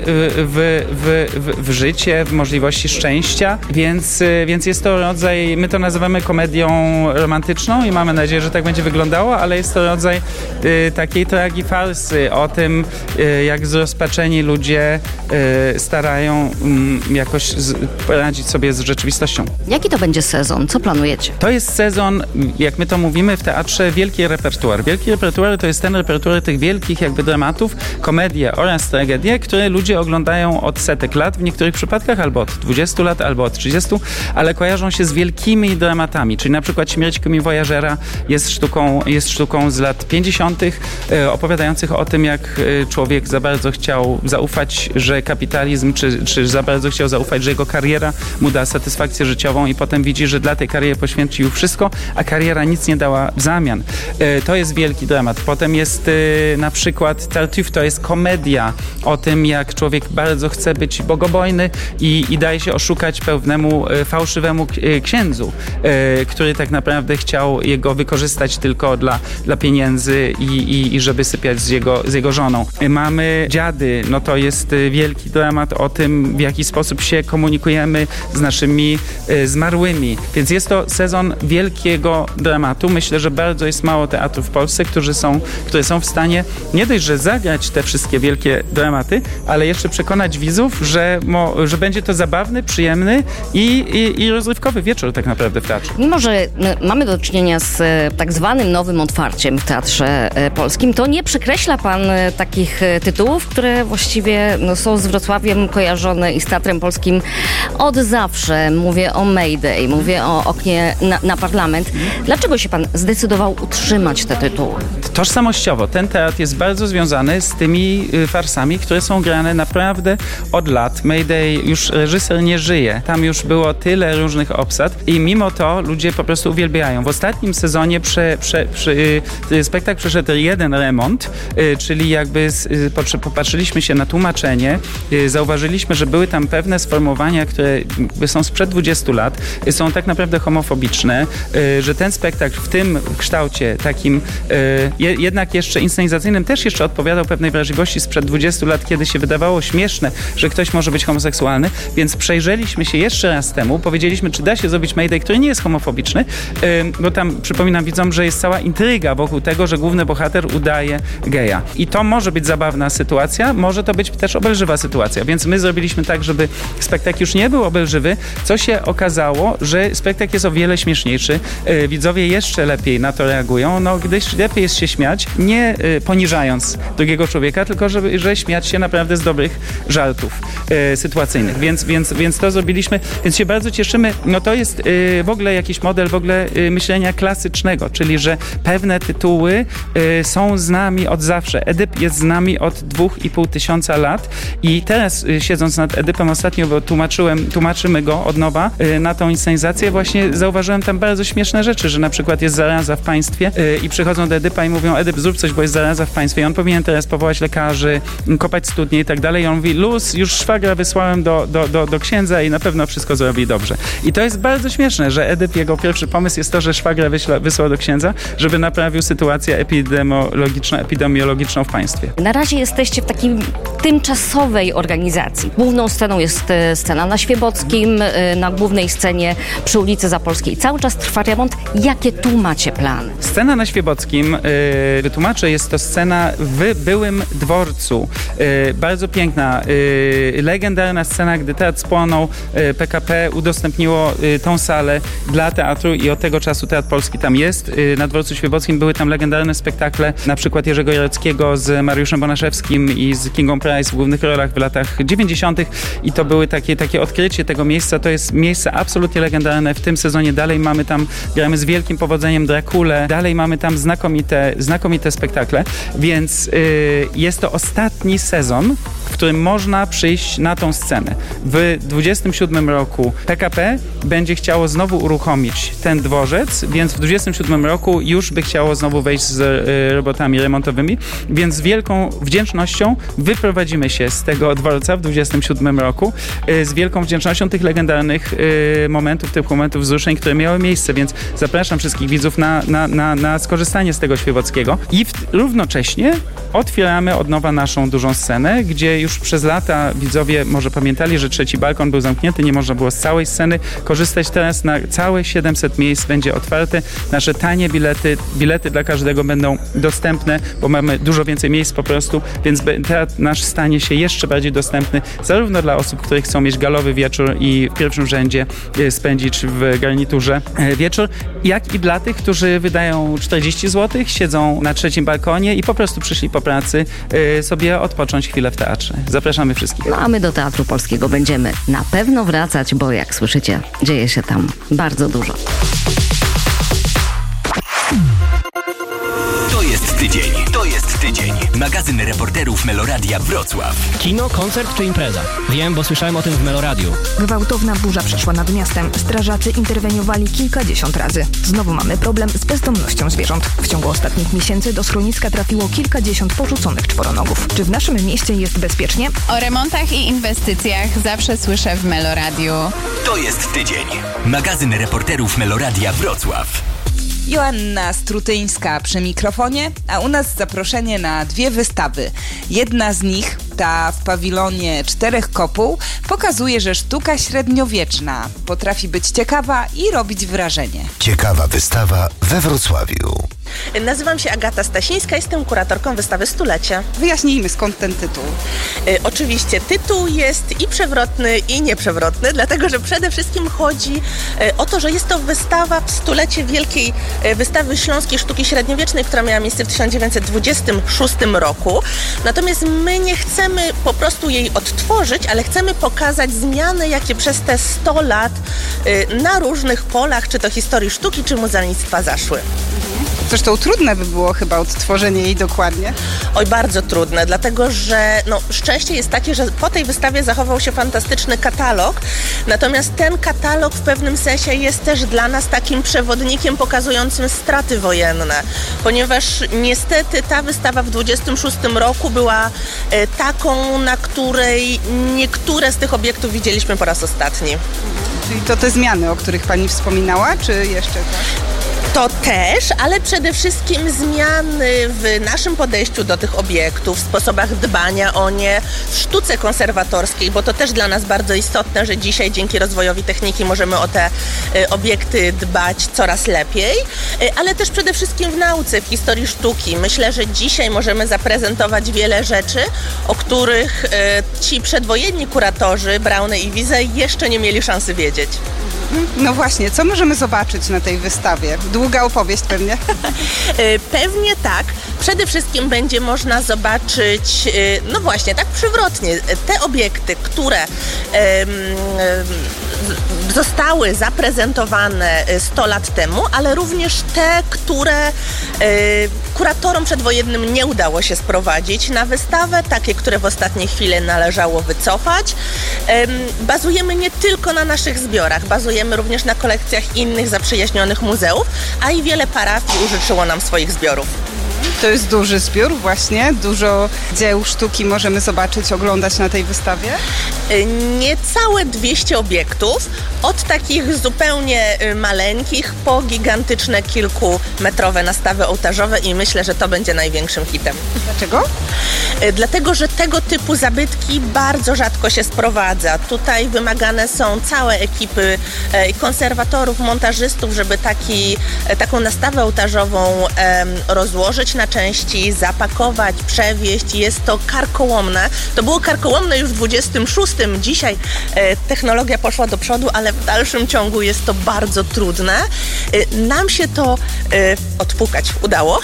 w życie, w możliwości szczęścia, więc jest to rodzaj, my to nazywamy komedią romantyczną i mamy nadzieję, że tak będzie wyglądało, ale jest to rodzaj takiej tragifarsy o tym, jak zrozpaczeni ludzie starają jakoś poradzić sobie z rzeczywistością. Jaki to będzie sezon? Co planujecie? To jest sezon, jak my to mówimy w teatrze, wielki repertuar. Wielki repertuar to jest ten repertuar tych wielkich jakby dramatów, komedie oraz tragedie, które ludzie oglądają od setek lat, w niektórych przypadkach albo od 20 lat, albo od 30, ale kojarzą się z wielkimi dramatami, czyli na przykład Śmierć komiwojażera jest sztuką z lat 50. opowiadających o tym, jak człowiek za bardzo chciał zaufać, że kapitalizm, czy za bardzo chciał zaufać, że jego kariera mu da satysfakcję życiową i potem widzi, że dla tej kariery poświęcił wszystko, a kariera nic nie dała w zamian. To jest wielki dramat. Potem jest na przykład Tartuffe, to jest komedia o tym, jak człowiek bardzo chce być bogobojny i daje się oszukać pewnemu fałszywemu księdzu, który tak naprawdę chciał jego wykorzystać tylko dla pieniędzy i żeby sypiać z jego żoną. Mamy Dziady, no to jest wielki dramat o tym, w jaki sposób się komunikujemy z naszymi zmarłymi. Więc jest to sezon wielkiego dramatu. Myślę, że bardzo jest mało teatrów w Polsce, które są w stanie nie dość, że zagrać te wszystkie wielkie dramaty, ale jeszcze przekonać widzów, że będzie to zabawny, przyjemny i rozrywkowy wieczór tak naprawdę w teatrze. Mimo, że mamy do czynienia z tak zwanym nowym otwarciem w Teatrze Polskim, to nie przekreśla pan takich tytułów, które właściwie są z Wrocławiem kojarzone i z Teatrem Polskim od zawsze. Mówię o Mayday, mówię o Oknie na Parlament. Dlaczego się pan zdecydował utrzymać te tytuły? Tożsamościowo. Ten teatr jest bardzo związany z tymi farsami, które są grane naprawdę od lat. Mayday, już reżyser nie żyje. Tam już było tyle różnych obsad i mimo to ludzie po prostu uwielbiają. W ostatnim sezonie spektakl przeszedł jeden remont, czyli jakby popatrzyliśmy się na tłumaczenie, zauważyliśmy, że były tam pewne sformułowania, które są sprzed 20 lat, są tak naprawdę homofobiczne, że ten spektakl w tym kształcie takim jednak jeszcze inscenizacyjnym też jeszcze odpowiadał pewnej wrażliwości sprzed 20 lat, kiedy się wydawało śmieszne, że ktoś może być homoseksualny, więc przejrzeliśmy się jeszcze raz temu, powiedzieliśmy, czy da się zrobić Mayday, który nie jest homofobiczny, bo tam, przypominam widzom, że jest cała intryga wokół tego, że główny bohater udaje geja. I to może być zabawna sytuacja, może to być też obelżywa sytuacja, więc my zrobiliśmy tak, żeby spektakl już nie był obelżywy, co się okazało, że spektakl jest o wiele śmieszniejszy. Widzowie jeszcze lepiej na to reagują, gdyż lepiej jest się śmiać, nie poniżając drugiego człowieka, tylko że śmiać się naprawdę z dobrych żartów sytuacyjnych. Więc to zrobiliśmy, więc się bardzo cieszymy. To jest w ogóle jakiś model myślenia klasycznego, czyli że pewne tytuły są z nami od zawsze. Edyp jest z nami od 2500 lat i teraz siedząc nad Edypem ostatnio, bo tłumaczymy go od nowa na tą inscenizację, właśnie zauważyłem tam bardzo śmieszne rzeczy, że na przykład jest zaraza w państwie i przychodzą do Edypa i mówią: Edyp, zrób coś, bo jest zaraza w państwie i on powinien teraz powołać lekarzy, kopać studnie i tak dalej. I on mówi: luz, już szwagra wysłałem do księdza i na pewno wszystko zrobi dobrze. I to jest bardzo śmieszne, że Edyp, jego pierwszy pomysł jest to, że szwagra wysłał do księdza, żeby naprawił sytuację epidemiologiczną w państwie. Na razie jesteście w takiej tymczasowej organizacji. Główną sceną jest scena na Świebockim, na głównej scenie przy ulicy Zapolskiej. Cały czas trwa remont. Jakie tu macie plany? Scena na Świebockim, wytłumaczę, jest to scena w byłym dworcu. Bardzo piękna, legendarna scena, gdy teatr spłonął, PKP udostępniło tą salę dla teatru i od tego czasu Teatr Polski tam jest. Na dworcu Świebockim były tam legendarne spektakle, na przykład Jerzego Jareckiego z Mariuszem Bonaszewskim i z Kingą Price w głównych rolach w latach 90. i to były takie odkrycie tego miejsca. To jest miejsce absolutnie legendarne. W tym sezonie dalej gramy z wielkim powodzeniem Drakulę, dalej mamy tam znakomite spektakle, więc jest to ostatni sezon, w którym można przyjść na tą scenę. W 27 roku PKP będzie chciało znowu uruchomić ten dworzec, więc w 27 roku już by chciało znowu wejść z robotami remontowymi, więc z wielką wdzięcznością wyprowadzimy się z tego dworca w 27 roku, z wielką wdzięcznością tych legendarnych momentów, tych momentów wzruszeń, które miały miejsce, więc zapraszam wszystkich widzów na skorzystanie z tego Świebockiego i równocześnie otwieramy od nowa naszą dużą scenę, gdzie już przez lata widzowie może pamiętali, że trzeci balkon był zamknięty, nie można było z całej sceny korzystać. Teraz na całe 700 miejsc będzie otwarte. Nasze tanie bilety dla każdego będą dostępne, bo mamy dużo więcej miejsc po prostu, więc teatr nasz stanie się jeszcze bardziej dostępny zarówno dla osób, które chcą mieć galowy wieczór i w pierwszym rzędzie spędzić w garniturze wieczór, jak i dla tych, którzy wydają 40 zł, siedzą na trzecim balkonie i po prostu przyszli po pracy sobie odpocząć chwilę w teatrze. Zapraszamy wszystkich. No a my do Teatru Polskiego będziemy na pewno wracać, bo jak słyszycie, dzieje się tam bardzo dużo. To jest tydzień. Magazyn reporterów Meloradia Wrocław. Kino, koncert czy impreza? Wiem, bo słyszałem o tym w Meloradiu. Gwałtowna burza przeszła nad miastem. Strażacy interweniowali kilkadziesiąt razy. Znowu mamy problem z bezdomnością zwierząt. W ciągu ostatnich miesięcy do schroniska trafiło kilkadziesiąt porzuconych czworonogów. Czy w naszym mieście jest bezpiecznie? O remontach i inwestycjach zawsze słyszę w Meloradiu. To jest tydzień. Magazyn reporterów Meloradia Wrocław. Joanna Strutyńska przy mikrofonie, a u nas zaproszenie na 2 wystawy. Jedna z nich, ta w pawilonie 4 kopuł, pokazuje, że sztuka średniowieczna potrafi być ciekawa i robić wrażenie. Ciekawa wystawa we Wrocławiu. Nazywam się Agata Stasińska, jestem kuratorką wystawy Stulecie. Wyjaśnijmy, skąd ten tytuł. Oczywiście tytuł jest i przewrotny, i nieprzewrotny, dlatego że przede wszystkim chodzi o to, że jest to wystawa w stulecie Wielkiej Wystawy Śląskiej Sztuki Średniowiecznej, która miała miejsce w 1926 roku. Natomiast my nie chcemy po prostu jej odtworzyć, ale chcemy pokazać zmiany, jakie przez te 100 lat na różnych polach, czy to historii sztuki, czy muzealnictwa zaszły. Zresztą trudne by było chyba odtworzenie jej dokładnie. Oj, bardzo trudne, dlatego że szczęście jest takie, że po tej wystawie zachował się fantastyczny katalog, natomiast ten katalog w pewnym sensie jest też dla nas takim przewodnikiem pokazującym straty wojenne, ponieważ niestety ta wystawa w 26 roku była taką, na której niektóre z tych obiektów widzieliśmy po raz ostatni. Czyli to te zmiany, o których pani wspominała, czy jeszcze coś? To też, ale przede wszystkim zmiany w naszym podejściu do tych obiektów, w sposobach dbania o nie, w sztuce konserwatorskiej, bo to też dla nas bardzo istotne, że dzisiaj dzięki rozwojowi techniki możemy o te obiekty dbać coraz lepiej, ale też przede wszystkim w nauce, w historii sztuki. Myślę, że dzisiaj możemy zaprezentować wiele rzeczy, o których ci przedwojenni kuratorzy, Braune i Wiese, jeszcze nie mieli szansy wiedzieć. No właśnie, co możemy zobaczyć na tej wystawie? Długa opowieść pewnie? Pewnie tak. Przede wszystkim będzie można zobaczyć, no właśnie, tak przywrotnie, te obiekty, które zostały zaprezentowane 100 lat temu, ale również te, które kuratorom przedwojennym nie udało się sprowadzić na wystawę, takie, które w ostatniej chwili należało wycofać. Bazujemy nie tylko na naszych zbiorach, bazujemy również na kolekcjach innych zaprzyjaźnionych muzeów, a i wiele parafii użyczyło nam swoich zbiorów. To jest duży zbiór właśnie, dużo dzieł sztuki możemy zobaczyć, oglądać na tej wystawie? Niecałe 200 obiektów, od takich zupełnie maleńkich po gigantyczne kilkumetrowe nastawy ołtarzowe i myślę, że to będzie największym hitem. Dlaczego? Dlatego, że tego typu zabytki bardzo rzadko się sprowadza. Tutaj wymagane są całe ekipy konserwatorów, montażystów, żeby taką nastawę ołtarzową rozłożyć na części, zapakować, przewieźć. Jest to karkołomne. To było karkołomne już w 26. Dzisiaj technologia poszła do przodu, ale w dalszym ciągu jest to bardzo trudne. Nam się to odpukać udało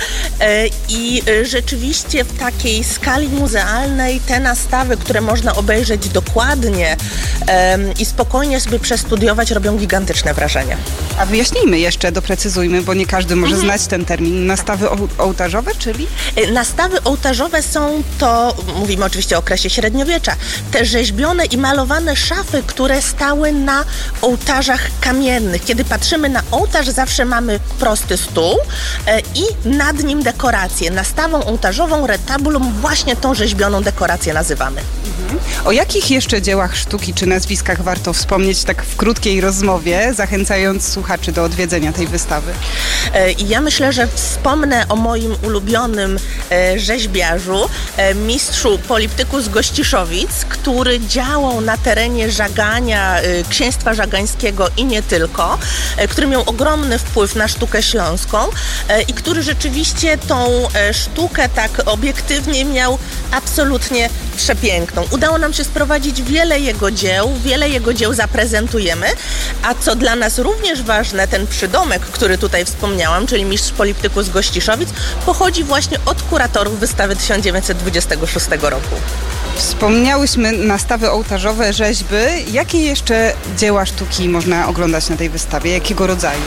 i rzeczywiście w takiej skali muzealnej te nastawy, które można obejrzeć dokładnie i spokojnie sobie przestudiować, robią gigantyczne wrażenie. A wyjaśnijmy jeszcze, doprecyzujmy, bo nie każdy może znać ten termin. Nastawy ołtarzowe, czyli? Nastawy ołtarzowe są to, mówimy oczywiście o okresie średniowiecza, te rzeźbione i malowane szafy, które stały na ołtarzach kamiennych. Kiedy patrzymy na ołtarz, zawsze mamy prosty stół i nad nim dekorację. Nastawą ołtarzową, retabulum, właśnie tą rzeźbioną dekorację nazywamy. O jakich jeszcze dziełach sztuki czy nazwiskach warto wspomnieć tak w krótkiej rozmowie, zachęcając słuchaczy do odwiedzenia tej wystawy? Ja myślę, że wspomnę o moim ulubionym rzeźbiarzu, mistrzu Poliptyku z Gościszowic, który działał na terenie Żagania, księstwa żagańskiego i nie tylko, który miał ogromny wpływ na sztukę śląską i który rzeczywiście tą sztukę tak obiektywnie miał absolutnie przepiękną. Udało nam się sprowadzić wiele jego dzieł zaprezentujemy, a co dla nas również ważne, ten przydomek, który tutaj wspomniałam, czyli mistrz Poliptyku z Gościszowic, pochodzi właśnie od kuratorów wystawy 1926 roku. Wspomniałyśmy nastawy ołtarzowe, rzeźby. Jakie jeszcze dzieła sztuki można oglądać na tej wystawie? Jakiego rodzaju?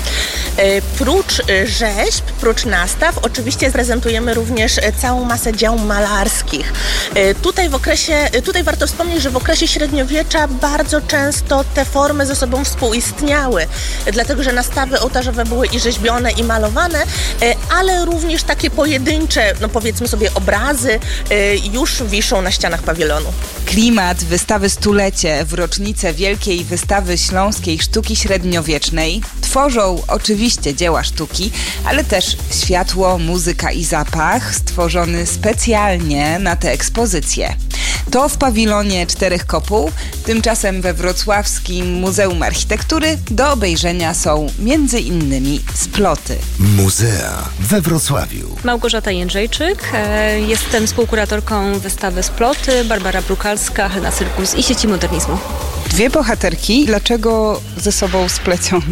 Prócz rzeźb, prócz nastaw, oczywiście prezentujemy również całą masę dzieł malarskich. Tutaj warto wspomnieć, że w okresie średniowiecza bardzo często te formy ze sobą współistniały, dlatego że nastawy ołtarzowe były i rzeźbione, i malowane, ale również takie pojedyncze, no powiedzmy sobie, obrazy już wiszą na ścianach pawilonu. Klimat wystawy Stulecie w rocznicę Wielkiej Wystawy Śląskiej Sztuki Średniowiecznej tworzą oczywiście dzieła sztuki, ale też światło, muzyka i zapach stworzony specjalnie na tę ekspozycję. To w pawilonie 4 Kopuł, tymczasem we wrocławskim Muzeum Architektury do obejrzenia są m.in. sploty. Muzea we Wrocławiu. Małgorzata Jędrzejczyk, jestem współkuratorką wystawy Sploty, Barbara Brukalska, Helena Cyrkus i Sieci Modernizmu. 2 bohaterki, dlaczego ze sobą splecione?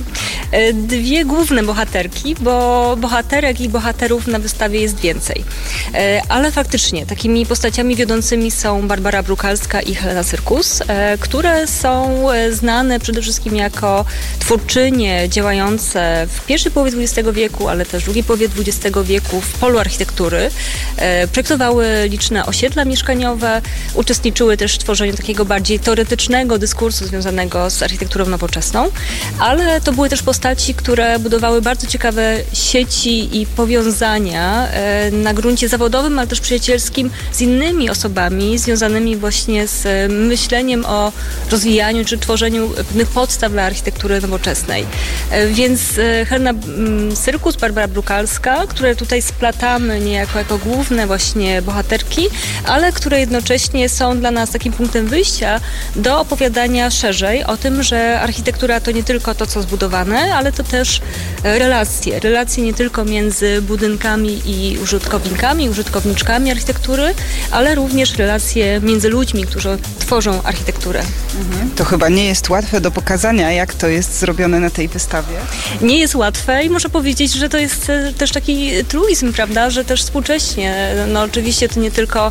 2 główne bohaterki, bo bohaterek i bohaterów na wystawie jest więcej. Ale faktycznie takimi postaciami wiodącymi są Barbara Brukalska i Helena Cyrkus, które są znane przede wszystkim jako twórczynie działające w pierwszej połowie XX wieku, ale też w drugiej połowie XX wieku w polu architektury. Projektowały liczne osiedla mieszkaniowe, uczestniczyły też w tworzeniu takiego bardziej teoretycznego dyskursu związanego z architekturą nowoczesną, ale to były też postaci, które budowały bardzo ciekawe sieci i powiązania na gruncie zawodowym, ale też przyjacielskim z innymi osobami związanymi właśnie z myśleniem o rozwijaniu czy tworzeniu pewnych podstaw dla architektury nowoczesnej. Więc Helena Cyrkus, Barbara Brukalska, które tutaj splatamy niejako jako główne właśnie bohaterki, ale które jednocześnie są dla nas takim punktem wyjścia do opowiadania szerzej o tym, że architektura to nie tylko to, co zbudowane, ale to też relacje nie tylko między budynkami i użytkowniczkami architektury, ale również relacje między ludźmi, którzy tworzą architekturę. To chyba nie jest łatwe do pokazania, jak to jest zrobione na tej wystawie. Nie jest łatwe i muszę powiedzieć, że to jest też taki truizm, prawda, że też współcześnie. No oczywiście to nie tylko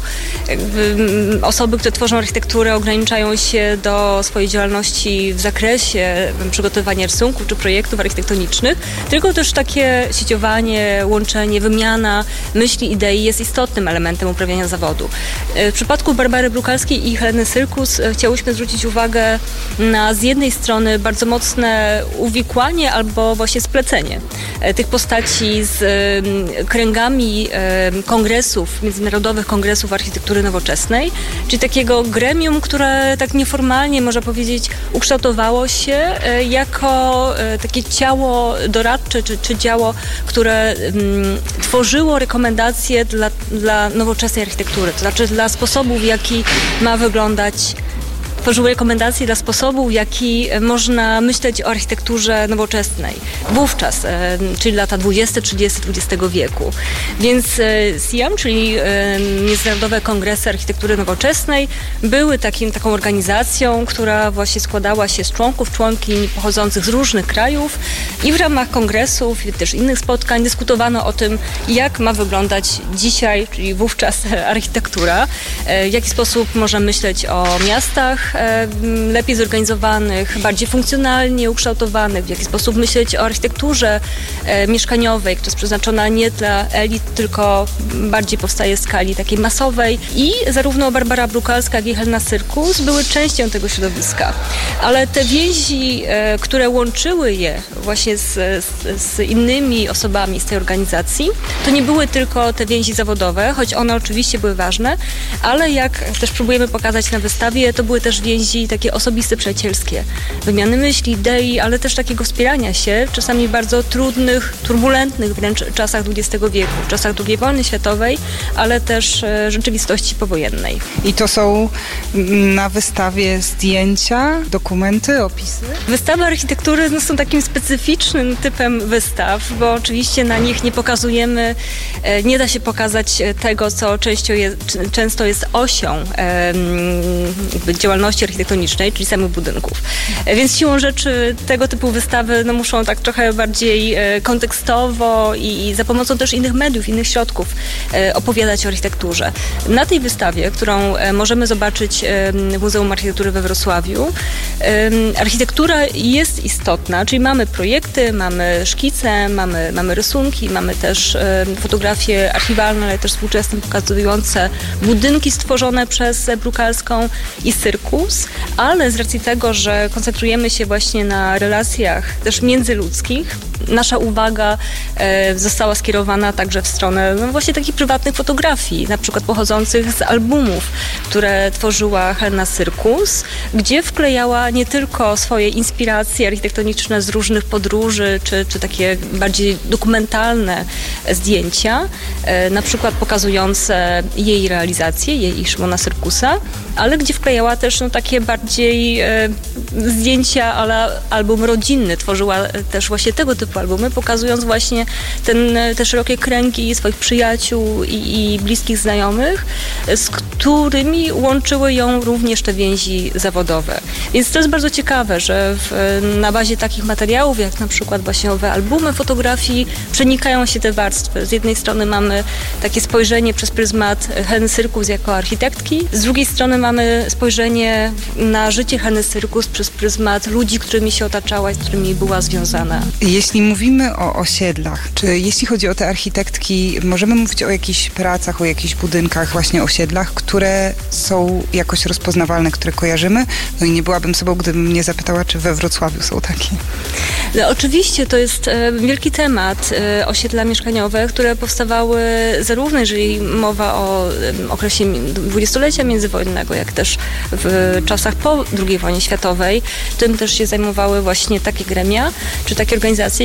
osoby, które tworzą architekturę, ograniczają się do swojej działalności w zakresie przygotowania rysunków czy projektów architektonicznych, tylko też takie sieciowanie, łączenie, wymiana myśli, idei jest istotnym elementem uprawiania zawodu. W przypadku Barbary Brukalskiej i Heleny Syrkus chciałyśmy zwrócić uwagę na z jednej strony bardzo mocne uwikłanie albo właśnie splecenie tych postaci z kręgami kongresów, międzynarodowych kongresów architektury nowoczesnej, czyli takiego gremium, które tak nieformalnie, można powiedzieć, ukształtowało się jako takie ciało doradcze czy ciało, które tworzyło rekomendacje dla nowoczesnej architektury, to znaczy dla sposobu, w jaki ma wyglądać. Tworzyły rekomendacje dla sposobu, w jaki można myśleć o architekturze nowoczesnej. Wówczas, czyli lata 20-30 XX wieku. Więc SIAM, czyli Międzynarodowe Kongresy Architektury Nowoczesnej, były taką organizacją, która właśnie składała się z członkiń pochodzących z różnych krajów i w ramach kongresów i też innych spotkań dyskutowano o tym, jak ma wyglądać dzisiaj, czyli wówczas architektura, w jaki sposób można myśleć o miastach, lepiej zorganizowanych, bardziej funkcjonalnie ukształtowanych, w jaki sposób myśleć o architekturze mieszkaniowej, która jest przeznaczona nie dla elit, tylko bardziej powstaje w skali takiej masowej. I zarówno Barbara Brukalska, jak i Helena Syrkus były częścią tego środowiska. Ale te więzi, które łączyły je właśnie z innymi osobami z tej organizacji, to nie były tylko te więzi zawodowe, choć one oczywiście były ważne, ale jak też próbujemy pokazać na wystawie, to były też więzi takie osobiste, przyjacielskie. Wymiany myśli, idei, ale też takiego wspierania się w czasami bardzo trudnych, turbulentnych wręcz czasach XX wieku, w czasach II wojny światowej, ale też rzeczywistości powojennej. I to są na wystawie zdjęcia, dokumenty, opisy? Wystawy architektury są takim specyficznym typem wystaw, bo oczywiście na nich nie pokazujemy, nie da się pokazać tego, co często jest osią działalności architektonicznej, czyli samych budynków. Więc siłą rzeczy tego typu wystawy muszą tak trochę bardziej kontekstowo i za pomocą też innych mediów, innych środków opowiadać o architekturze. Na tej wystawie, którą możemy zobaczyć w Muzeum Architektury we Wrocławiu, architektura jest istotna, czyli mamy projekty, mamy szkice, mamy rysunki, mamy też fotografie archiwalne, ale też współczesne, pokazujące budynki stworzone przez Brukalską i Syrkus, ale z racji tego, że koncentrujemy się właśnie na relacjach też międzyludzkich, nasza uwaga została skierowana także w stronę właśnie takich prywatnych fotografii, na przykład pochodzących z albumów, które tworzyła Helena Syrkus, gdzie wklejała nie tylko swoje inspiracje architektoniczne z różnych podróży, czy takie bardziej dokumentalne zdjęcia, na przykład pokazujące jej realizacje, jej i Szymona Syrkusa, ale gdzie wklejała też takie bardziej zdjęcia ale album rodzinny. Tworzyła też właśnie tego typu albumy, pokazując właśnie te szerokie kręgi swoich przyjaciół i bliskich znajomych, z którymi łączyły ją również te więzi zawodowe. Więc to jest bardzo ciekawe, że na bazie takich materiałów, jak na przykład właśnie owe albumy fotografii, przenikają się te warstwy. Z jednej strony mamy takie spojrzenie przez pryzmat Heleny Syrkus jako architektki, z drugiej strony mamy spojrzenie na życie Heleny Syrkus przez pryzmat ludzi, którymi się otaczała i z którymi była związana. Jeśli mówimy o osiedlach, czy jeśli chodzi o te architektki, możemy mówić o jakichś pracach, o jakichś budynkach, właśnie osiedlach, które są jakoś rozpoznawalne, które kojarzymy? No i nie byłabym sobą, gdybym mnie zapytała, czy we Wrocławiu są takie. No, oczywiście to jest wielki temat, osiedla mieszkaniowe, które powstawały zarówno, jeżeli mowa o okresie dwudziestolecia międzywojennego, jak też w czasach po II wojnie światowej. Tym też się zajmowały właśnie takie gremia, czy takie organizacje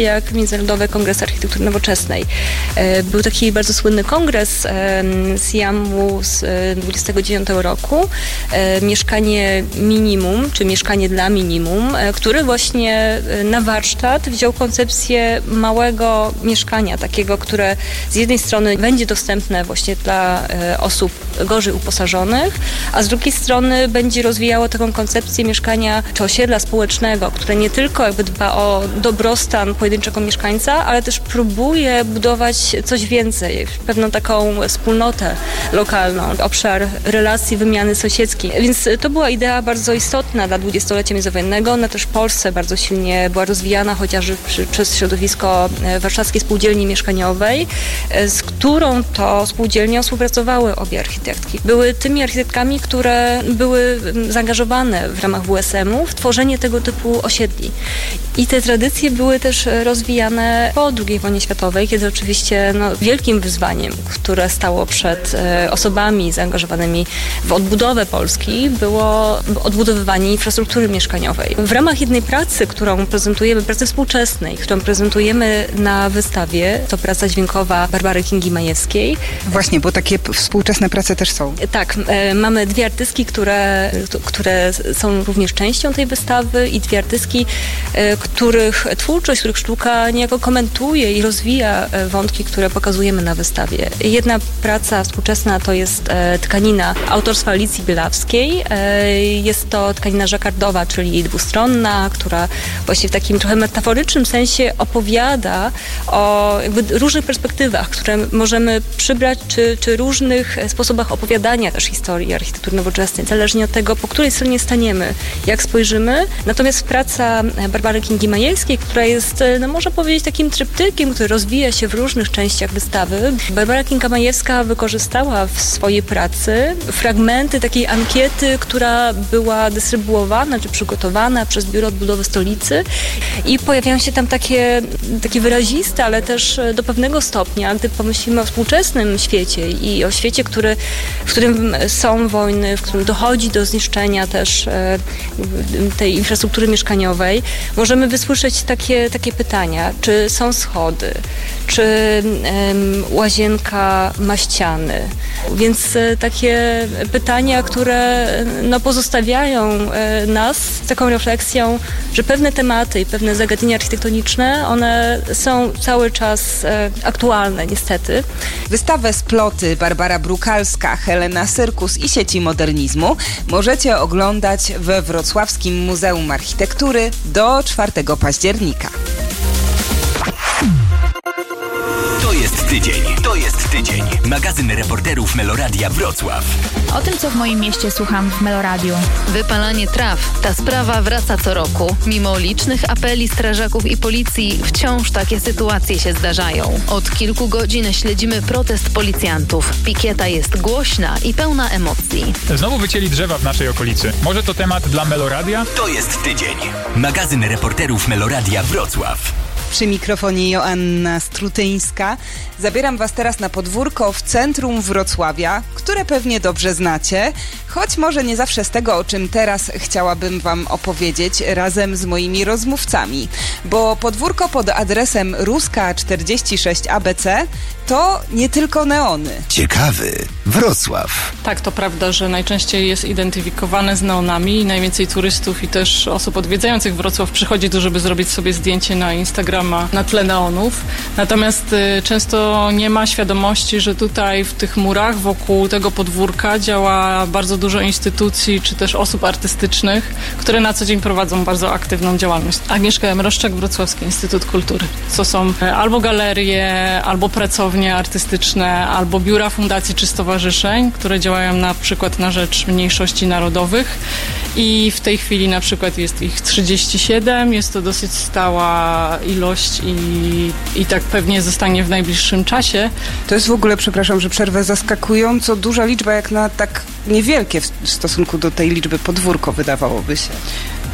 jak Międzynarodowy Kongres Architektury Nowoczesnej. Był taki bardzo słynny kongres z JAM-u z 29 roku. Mieszkanie minimum, czy mieszkanie dla minimum, który właśnie na warsztat wziął koncepcję małego mieszkania, takiego, które z jednej strony będzie dostępne właśnie dla osób gorzej uposażonych, a z drugiej strony będzie rozwijało taką koncepcję mieszkania czy osiedla społecznego, które nie tylko jakby dba o dobrostan pojedynczego mieszkańca, ale też próbuje budować coś więcej, pewną taką wspólnotę lokalną, obszar relacji, wymiany sąsiedzkiej. Więc to była idea bardzo istotna dla dwudziestolecia międzywojennego. Ona też w Polsce bardzo silnie była rozwijana, chociażby przez środowisko Warszawskiej Spółdzielni Mieszkaniowej, z którą to spółdzielnią współpracowały obie architektki. Były tymi architektkami, które były zaangażowane w ramach WSM-u w tworzenie tego typu osiedli. I te tradycje były też rozwijane po II wojnie światowej, kiedy oczywiście wielkim wyzwaniem, które stało przed osobami zaangażowanymi w odbudowę Polski, było odbudowywanie infrastruktury mieszkaniowej. W ramach jednej pracy, którą prezentujemy, pracy współczesnej, którą prezentujemy na wystawie, to praca dźwiękowa Barbary Kingi Majewskiej. Właśnie, bo takie współczesne prace też są. Tak, mamy dwie artystki, które są również częścią tej wystawy i dwie artystki, których twórczość, których sztuka niejako komentuje i rozwija wątki, które pokazujemy na wystawie. Jedna praca współczesna to jest tkanina autorstwa Alicji Bielawskiej. Jest to tkanina żakardowa, czyli dwustronna, która właśnie w takim trochę metaforycznym sensie opowiada o jakby różnych perspektywach, które możemy przybrać, czy różnych sposobach opowiadania też historii architektury nowoczesnej, zależnie od tego, po której stronie staniemy, jak spojrzymy. Natomiast praca Barbary Kingi Majewskiej, która jest, można powiedzieć, takim tryptykiem, który rozwija się w różnych częściach wystawy. Barbara Kinga Majewska wykorzystała w swojej pracy fragmenty takiej ankiety, która była dystrybuowana czy przygotowana przez Biuro Odbudowy Stolicy i pojawiają się tam takie wyraziste, ale też do pewnego stopnia, gdy pomyślimy o współczesnym świecie i o świecie, w którym są wojny, w którym dochodzi do zniszczenia też tej infrastruktury mieszkaniowej, możemy wysłyszeć takie pytania, czy są schody, czy łazienka ma ściany. Więc takie pytania, które pozostawiają nas z taką refleksją, że pewne tematy i pewne zagadnienia architektoniczne, one są cały czas aktualne, niestety. Wystawę Sploty Barbara Brukalska, Helena Syrkus i sieci modernizmu możecie oglądać we Wrocławskim Muzeum Architektury do 4 października. To jest tydzień. Magazyn reporterów Meloradia Wrocław. O tym, co w moim mieście słucham w Meloradiu. Wypalanie traw. Ta sprawa wraca co roku. Mimo licznych apeli strażaków i policji, wciąż takie sytuacje się zdarzają. Od kilku godzin śledzimy protest policjantów. Pikieta jest głośna i pełna emocji. Znowu wycięli drzewa w naszej okolicy. Może to temat dla Meloradia? To jest tydzień. Magazyn reporterów Meloradia Wrocław. Przy mikrofonie Joanna Strutyńska. Zabieram Was teraz na podwórko w centrum Wrocławia, które pewnie dobrze znacie, choć może nie zawsze z tego, o czym teraz chciałabym Wam opowiedzieć razem z moimi rozmówcami. Bo podwórko pod adresem Ruska 46 ABC to nie tylko neony. Ciekawy Wrocław. Tak, to prawda, że najczęściej jest identyfikowane z neonami i najwięcej turystów i też osób odwiedzających Wrocław przychodzi tu, żeby zrobić sobie zdjęcie na Instagrama na tle neonów. Natomiast często nie ma świadomości, że tutaj w tych murach wokół tego podwórka działa bardzo dużo instytucji czy też osób artystycznych, które na co dzień prowadzą bardzo aktywną działalność. Agnieszka Mroszczak, Wrocławski Instytut Kultury. To są albo galerie, albo pracownie artystyczne, albo biura fundacji czy stowarzyszeń, które działają na przykład na rzecz mniejszości narodowych i w tej chwili na przykład jest ich 37, jest to dosyć stała ilość i tak pewnie zostanie w najbliższym czasie. To jest w ogóle, przepraszam, że przerwę, zaskakująco duża liczba, jak na tak niewielkie w stosunku do tej liczby podwórko, wydawałoby się.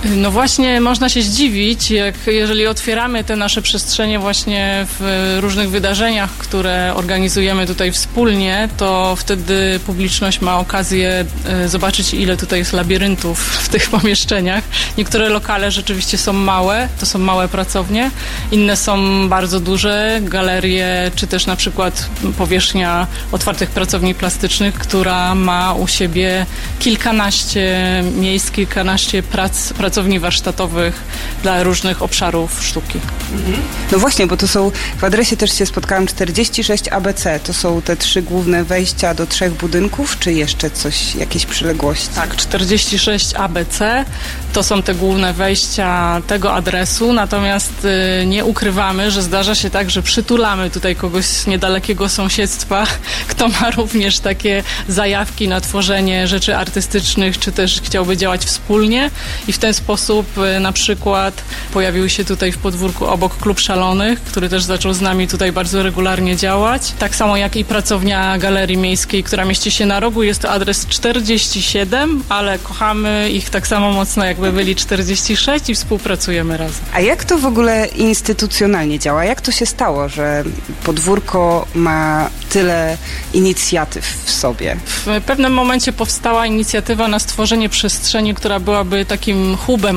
No właśnie można się zdziwić, jeżeli otwieramy te nasze przestrzenie właśnie w różnych wydarzeniach, które organizujemy tutaj wspólnie, to wtedy publiczność ma okazję zobaczyć, ile tutaj jest labiryntów w tych pomieszczeniach. Niektóre lokale rzeczywiście są małe, to są małe pracownie, inne są bardzo duże, galerie, czy też na przykład powierzchnia otwartych pracowni plastycznych, która ma u siebie kilkanaście miejsc, kilkanaście pracowni warsztatowych dla różnych obszarów sztuki. No właśnie, bo to są, w adresie też się spotkałam, 46 ABC. To są te 3 główne wejścia do 3 budynków, czy jeszcze coś, jakieś przyległości? Tak, 46 ABC to są te główne wejścia tego adresu, natomiast nie ukrywamy, że zdarza się tak, że przytulamy tutaj kogoś z niedalekiego sąsiedztwa, kto ma również takie zajawki na tworzenie rzeczy artystycznych, czy też chciałby działać wspólnie i w ten sposób na przykład pojawił się tutaj w podwórku obok Klub Szalonych, który też zaczął z nami tutaj bardzo regularnie działać. Tak samo jak i pracownia Galerii Miejskiej, która mieści się na rogu. Jest to adres 47, ale kochamy ich tak samo mocno, jakby byli 46 i współpracujemy razem. A jak to w ogóle instytucjonalnie działa? Jak to się stało, że podwórko ma tyle inicjatyw w sobie? W pewnym momencie powstała inicjatywa na stworzenie przestrzeni, która byłaby takim hubem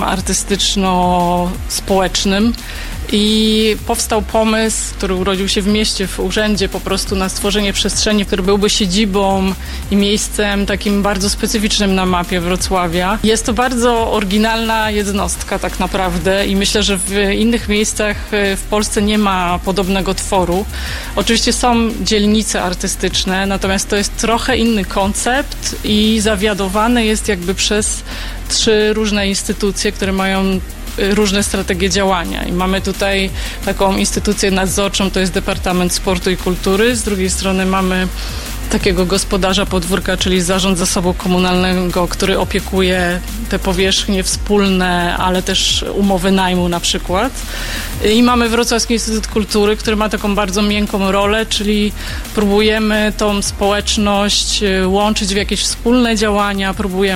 artystyczno-społecznym. I powstał pomysł, który urodził się w mieście, w urzędzie, po prostu na stworzenie przestrzeni, który byłby siedzibą i miejscem takim bardzo specyficznym na mapie Wrocławia. Jest to bardzo oryginalna jednostka tak naprawdę i myślę, że w innych miejscach w Polsce nie ma podobnego tworu. Oczywiście są dzielnice artystyczne, natomiast to jest trochę inny koncept i zawiadowany jest jakby przez 3 różne instytucje, które mają różne strategie działania i mamy tutaj taką instytucję nadzorczą, to jest Departament Sportu i Kultury, z drugiej strony mamy takiego gospodarza podwórka, czyli Zarząd Zasobu Komunalnego, który opiekuje te powierzchnie wspólne, ale też umowy najmu na przykład. I mamy Wrocławski Instytut Kultury, który ma taką bardzo miękką rolę, czyli próbujemy tą społeczność łączyć w jakieś wspólne działania, próbujemy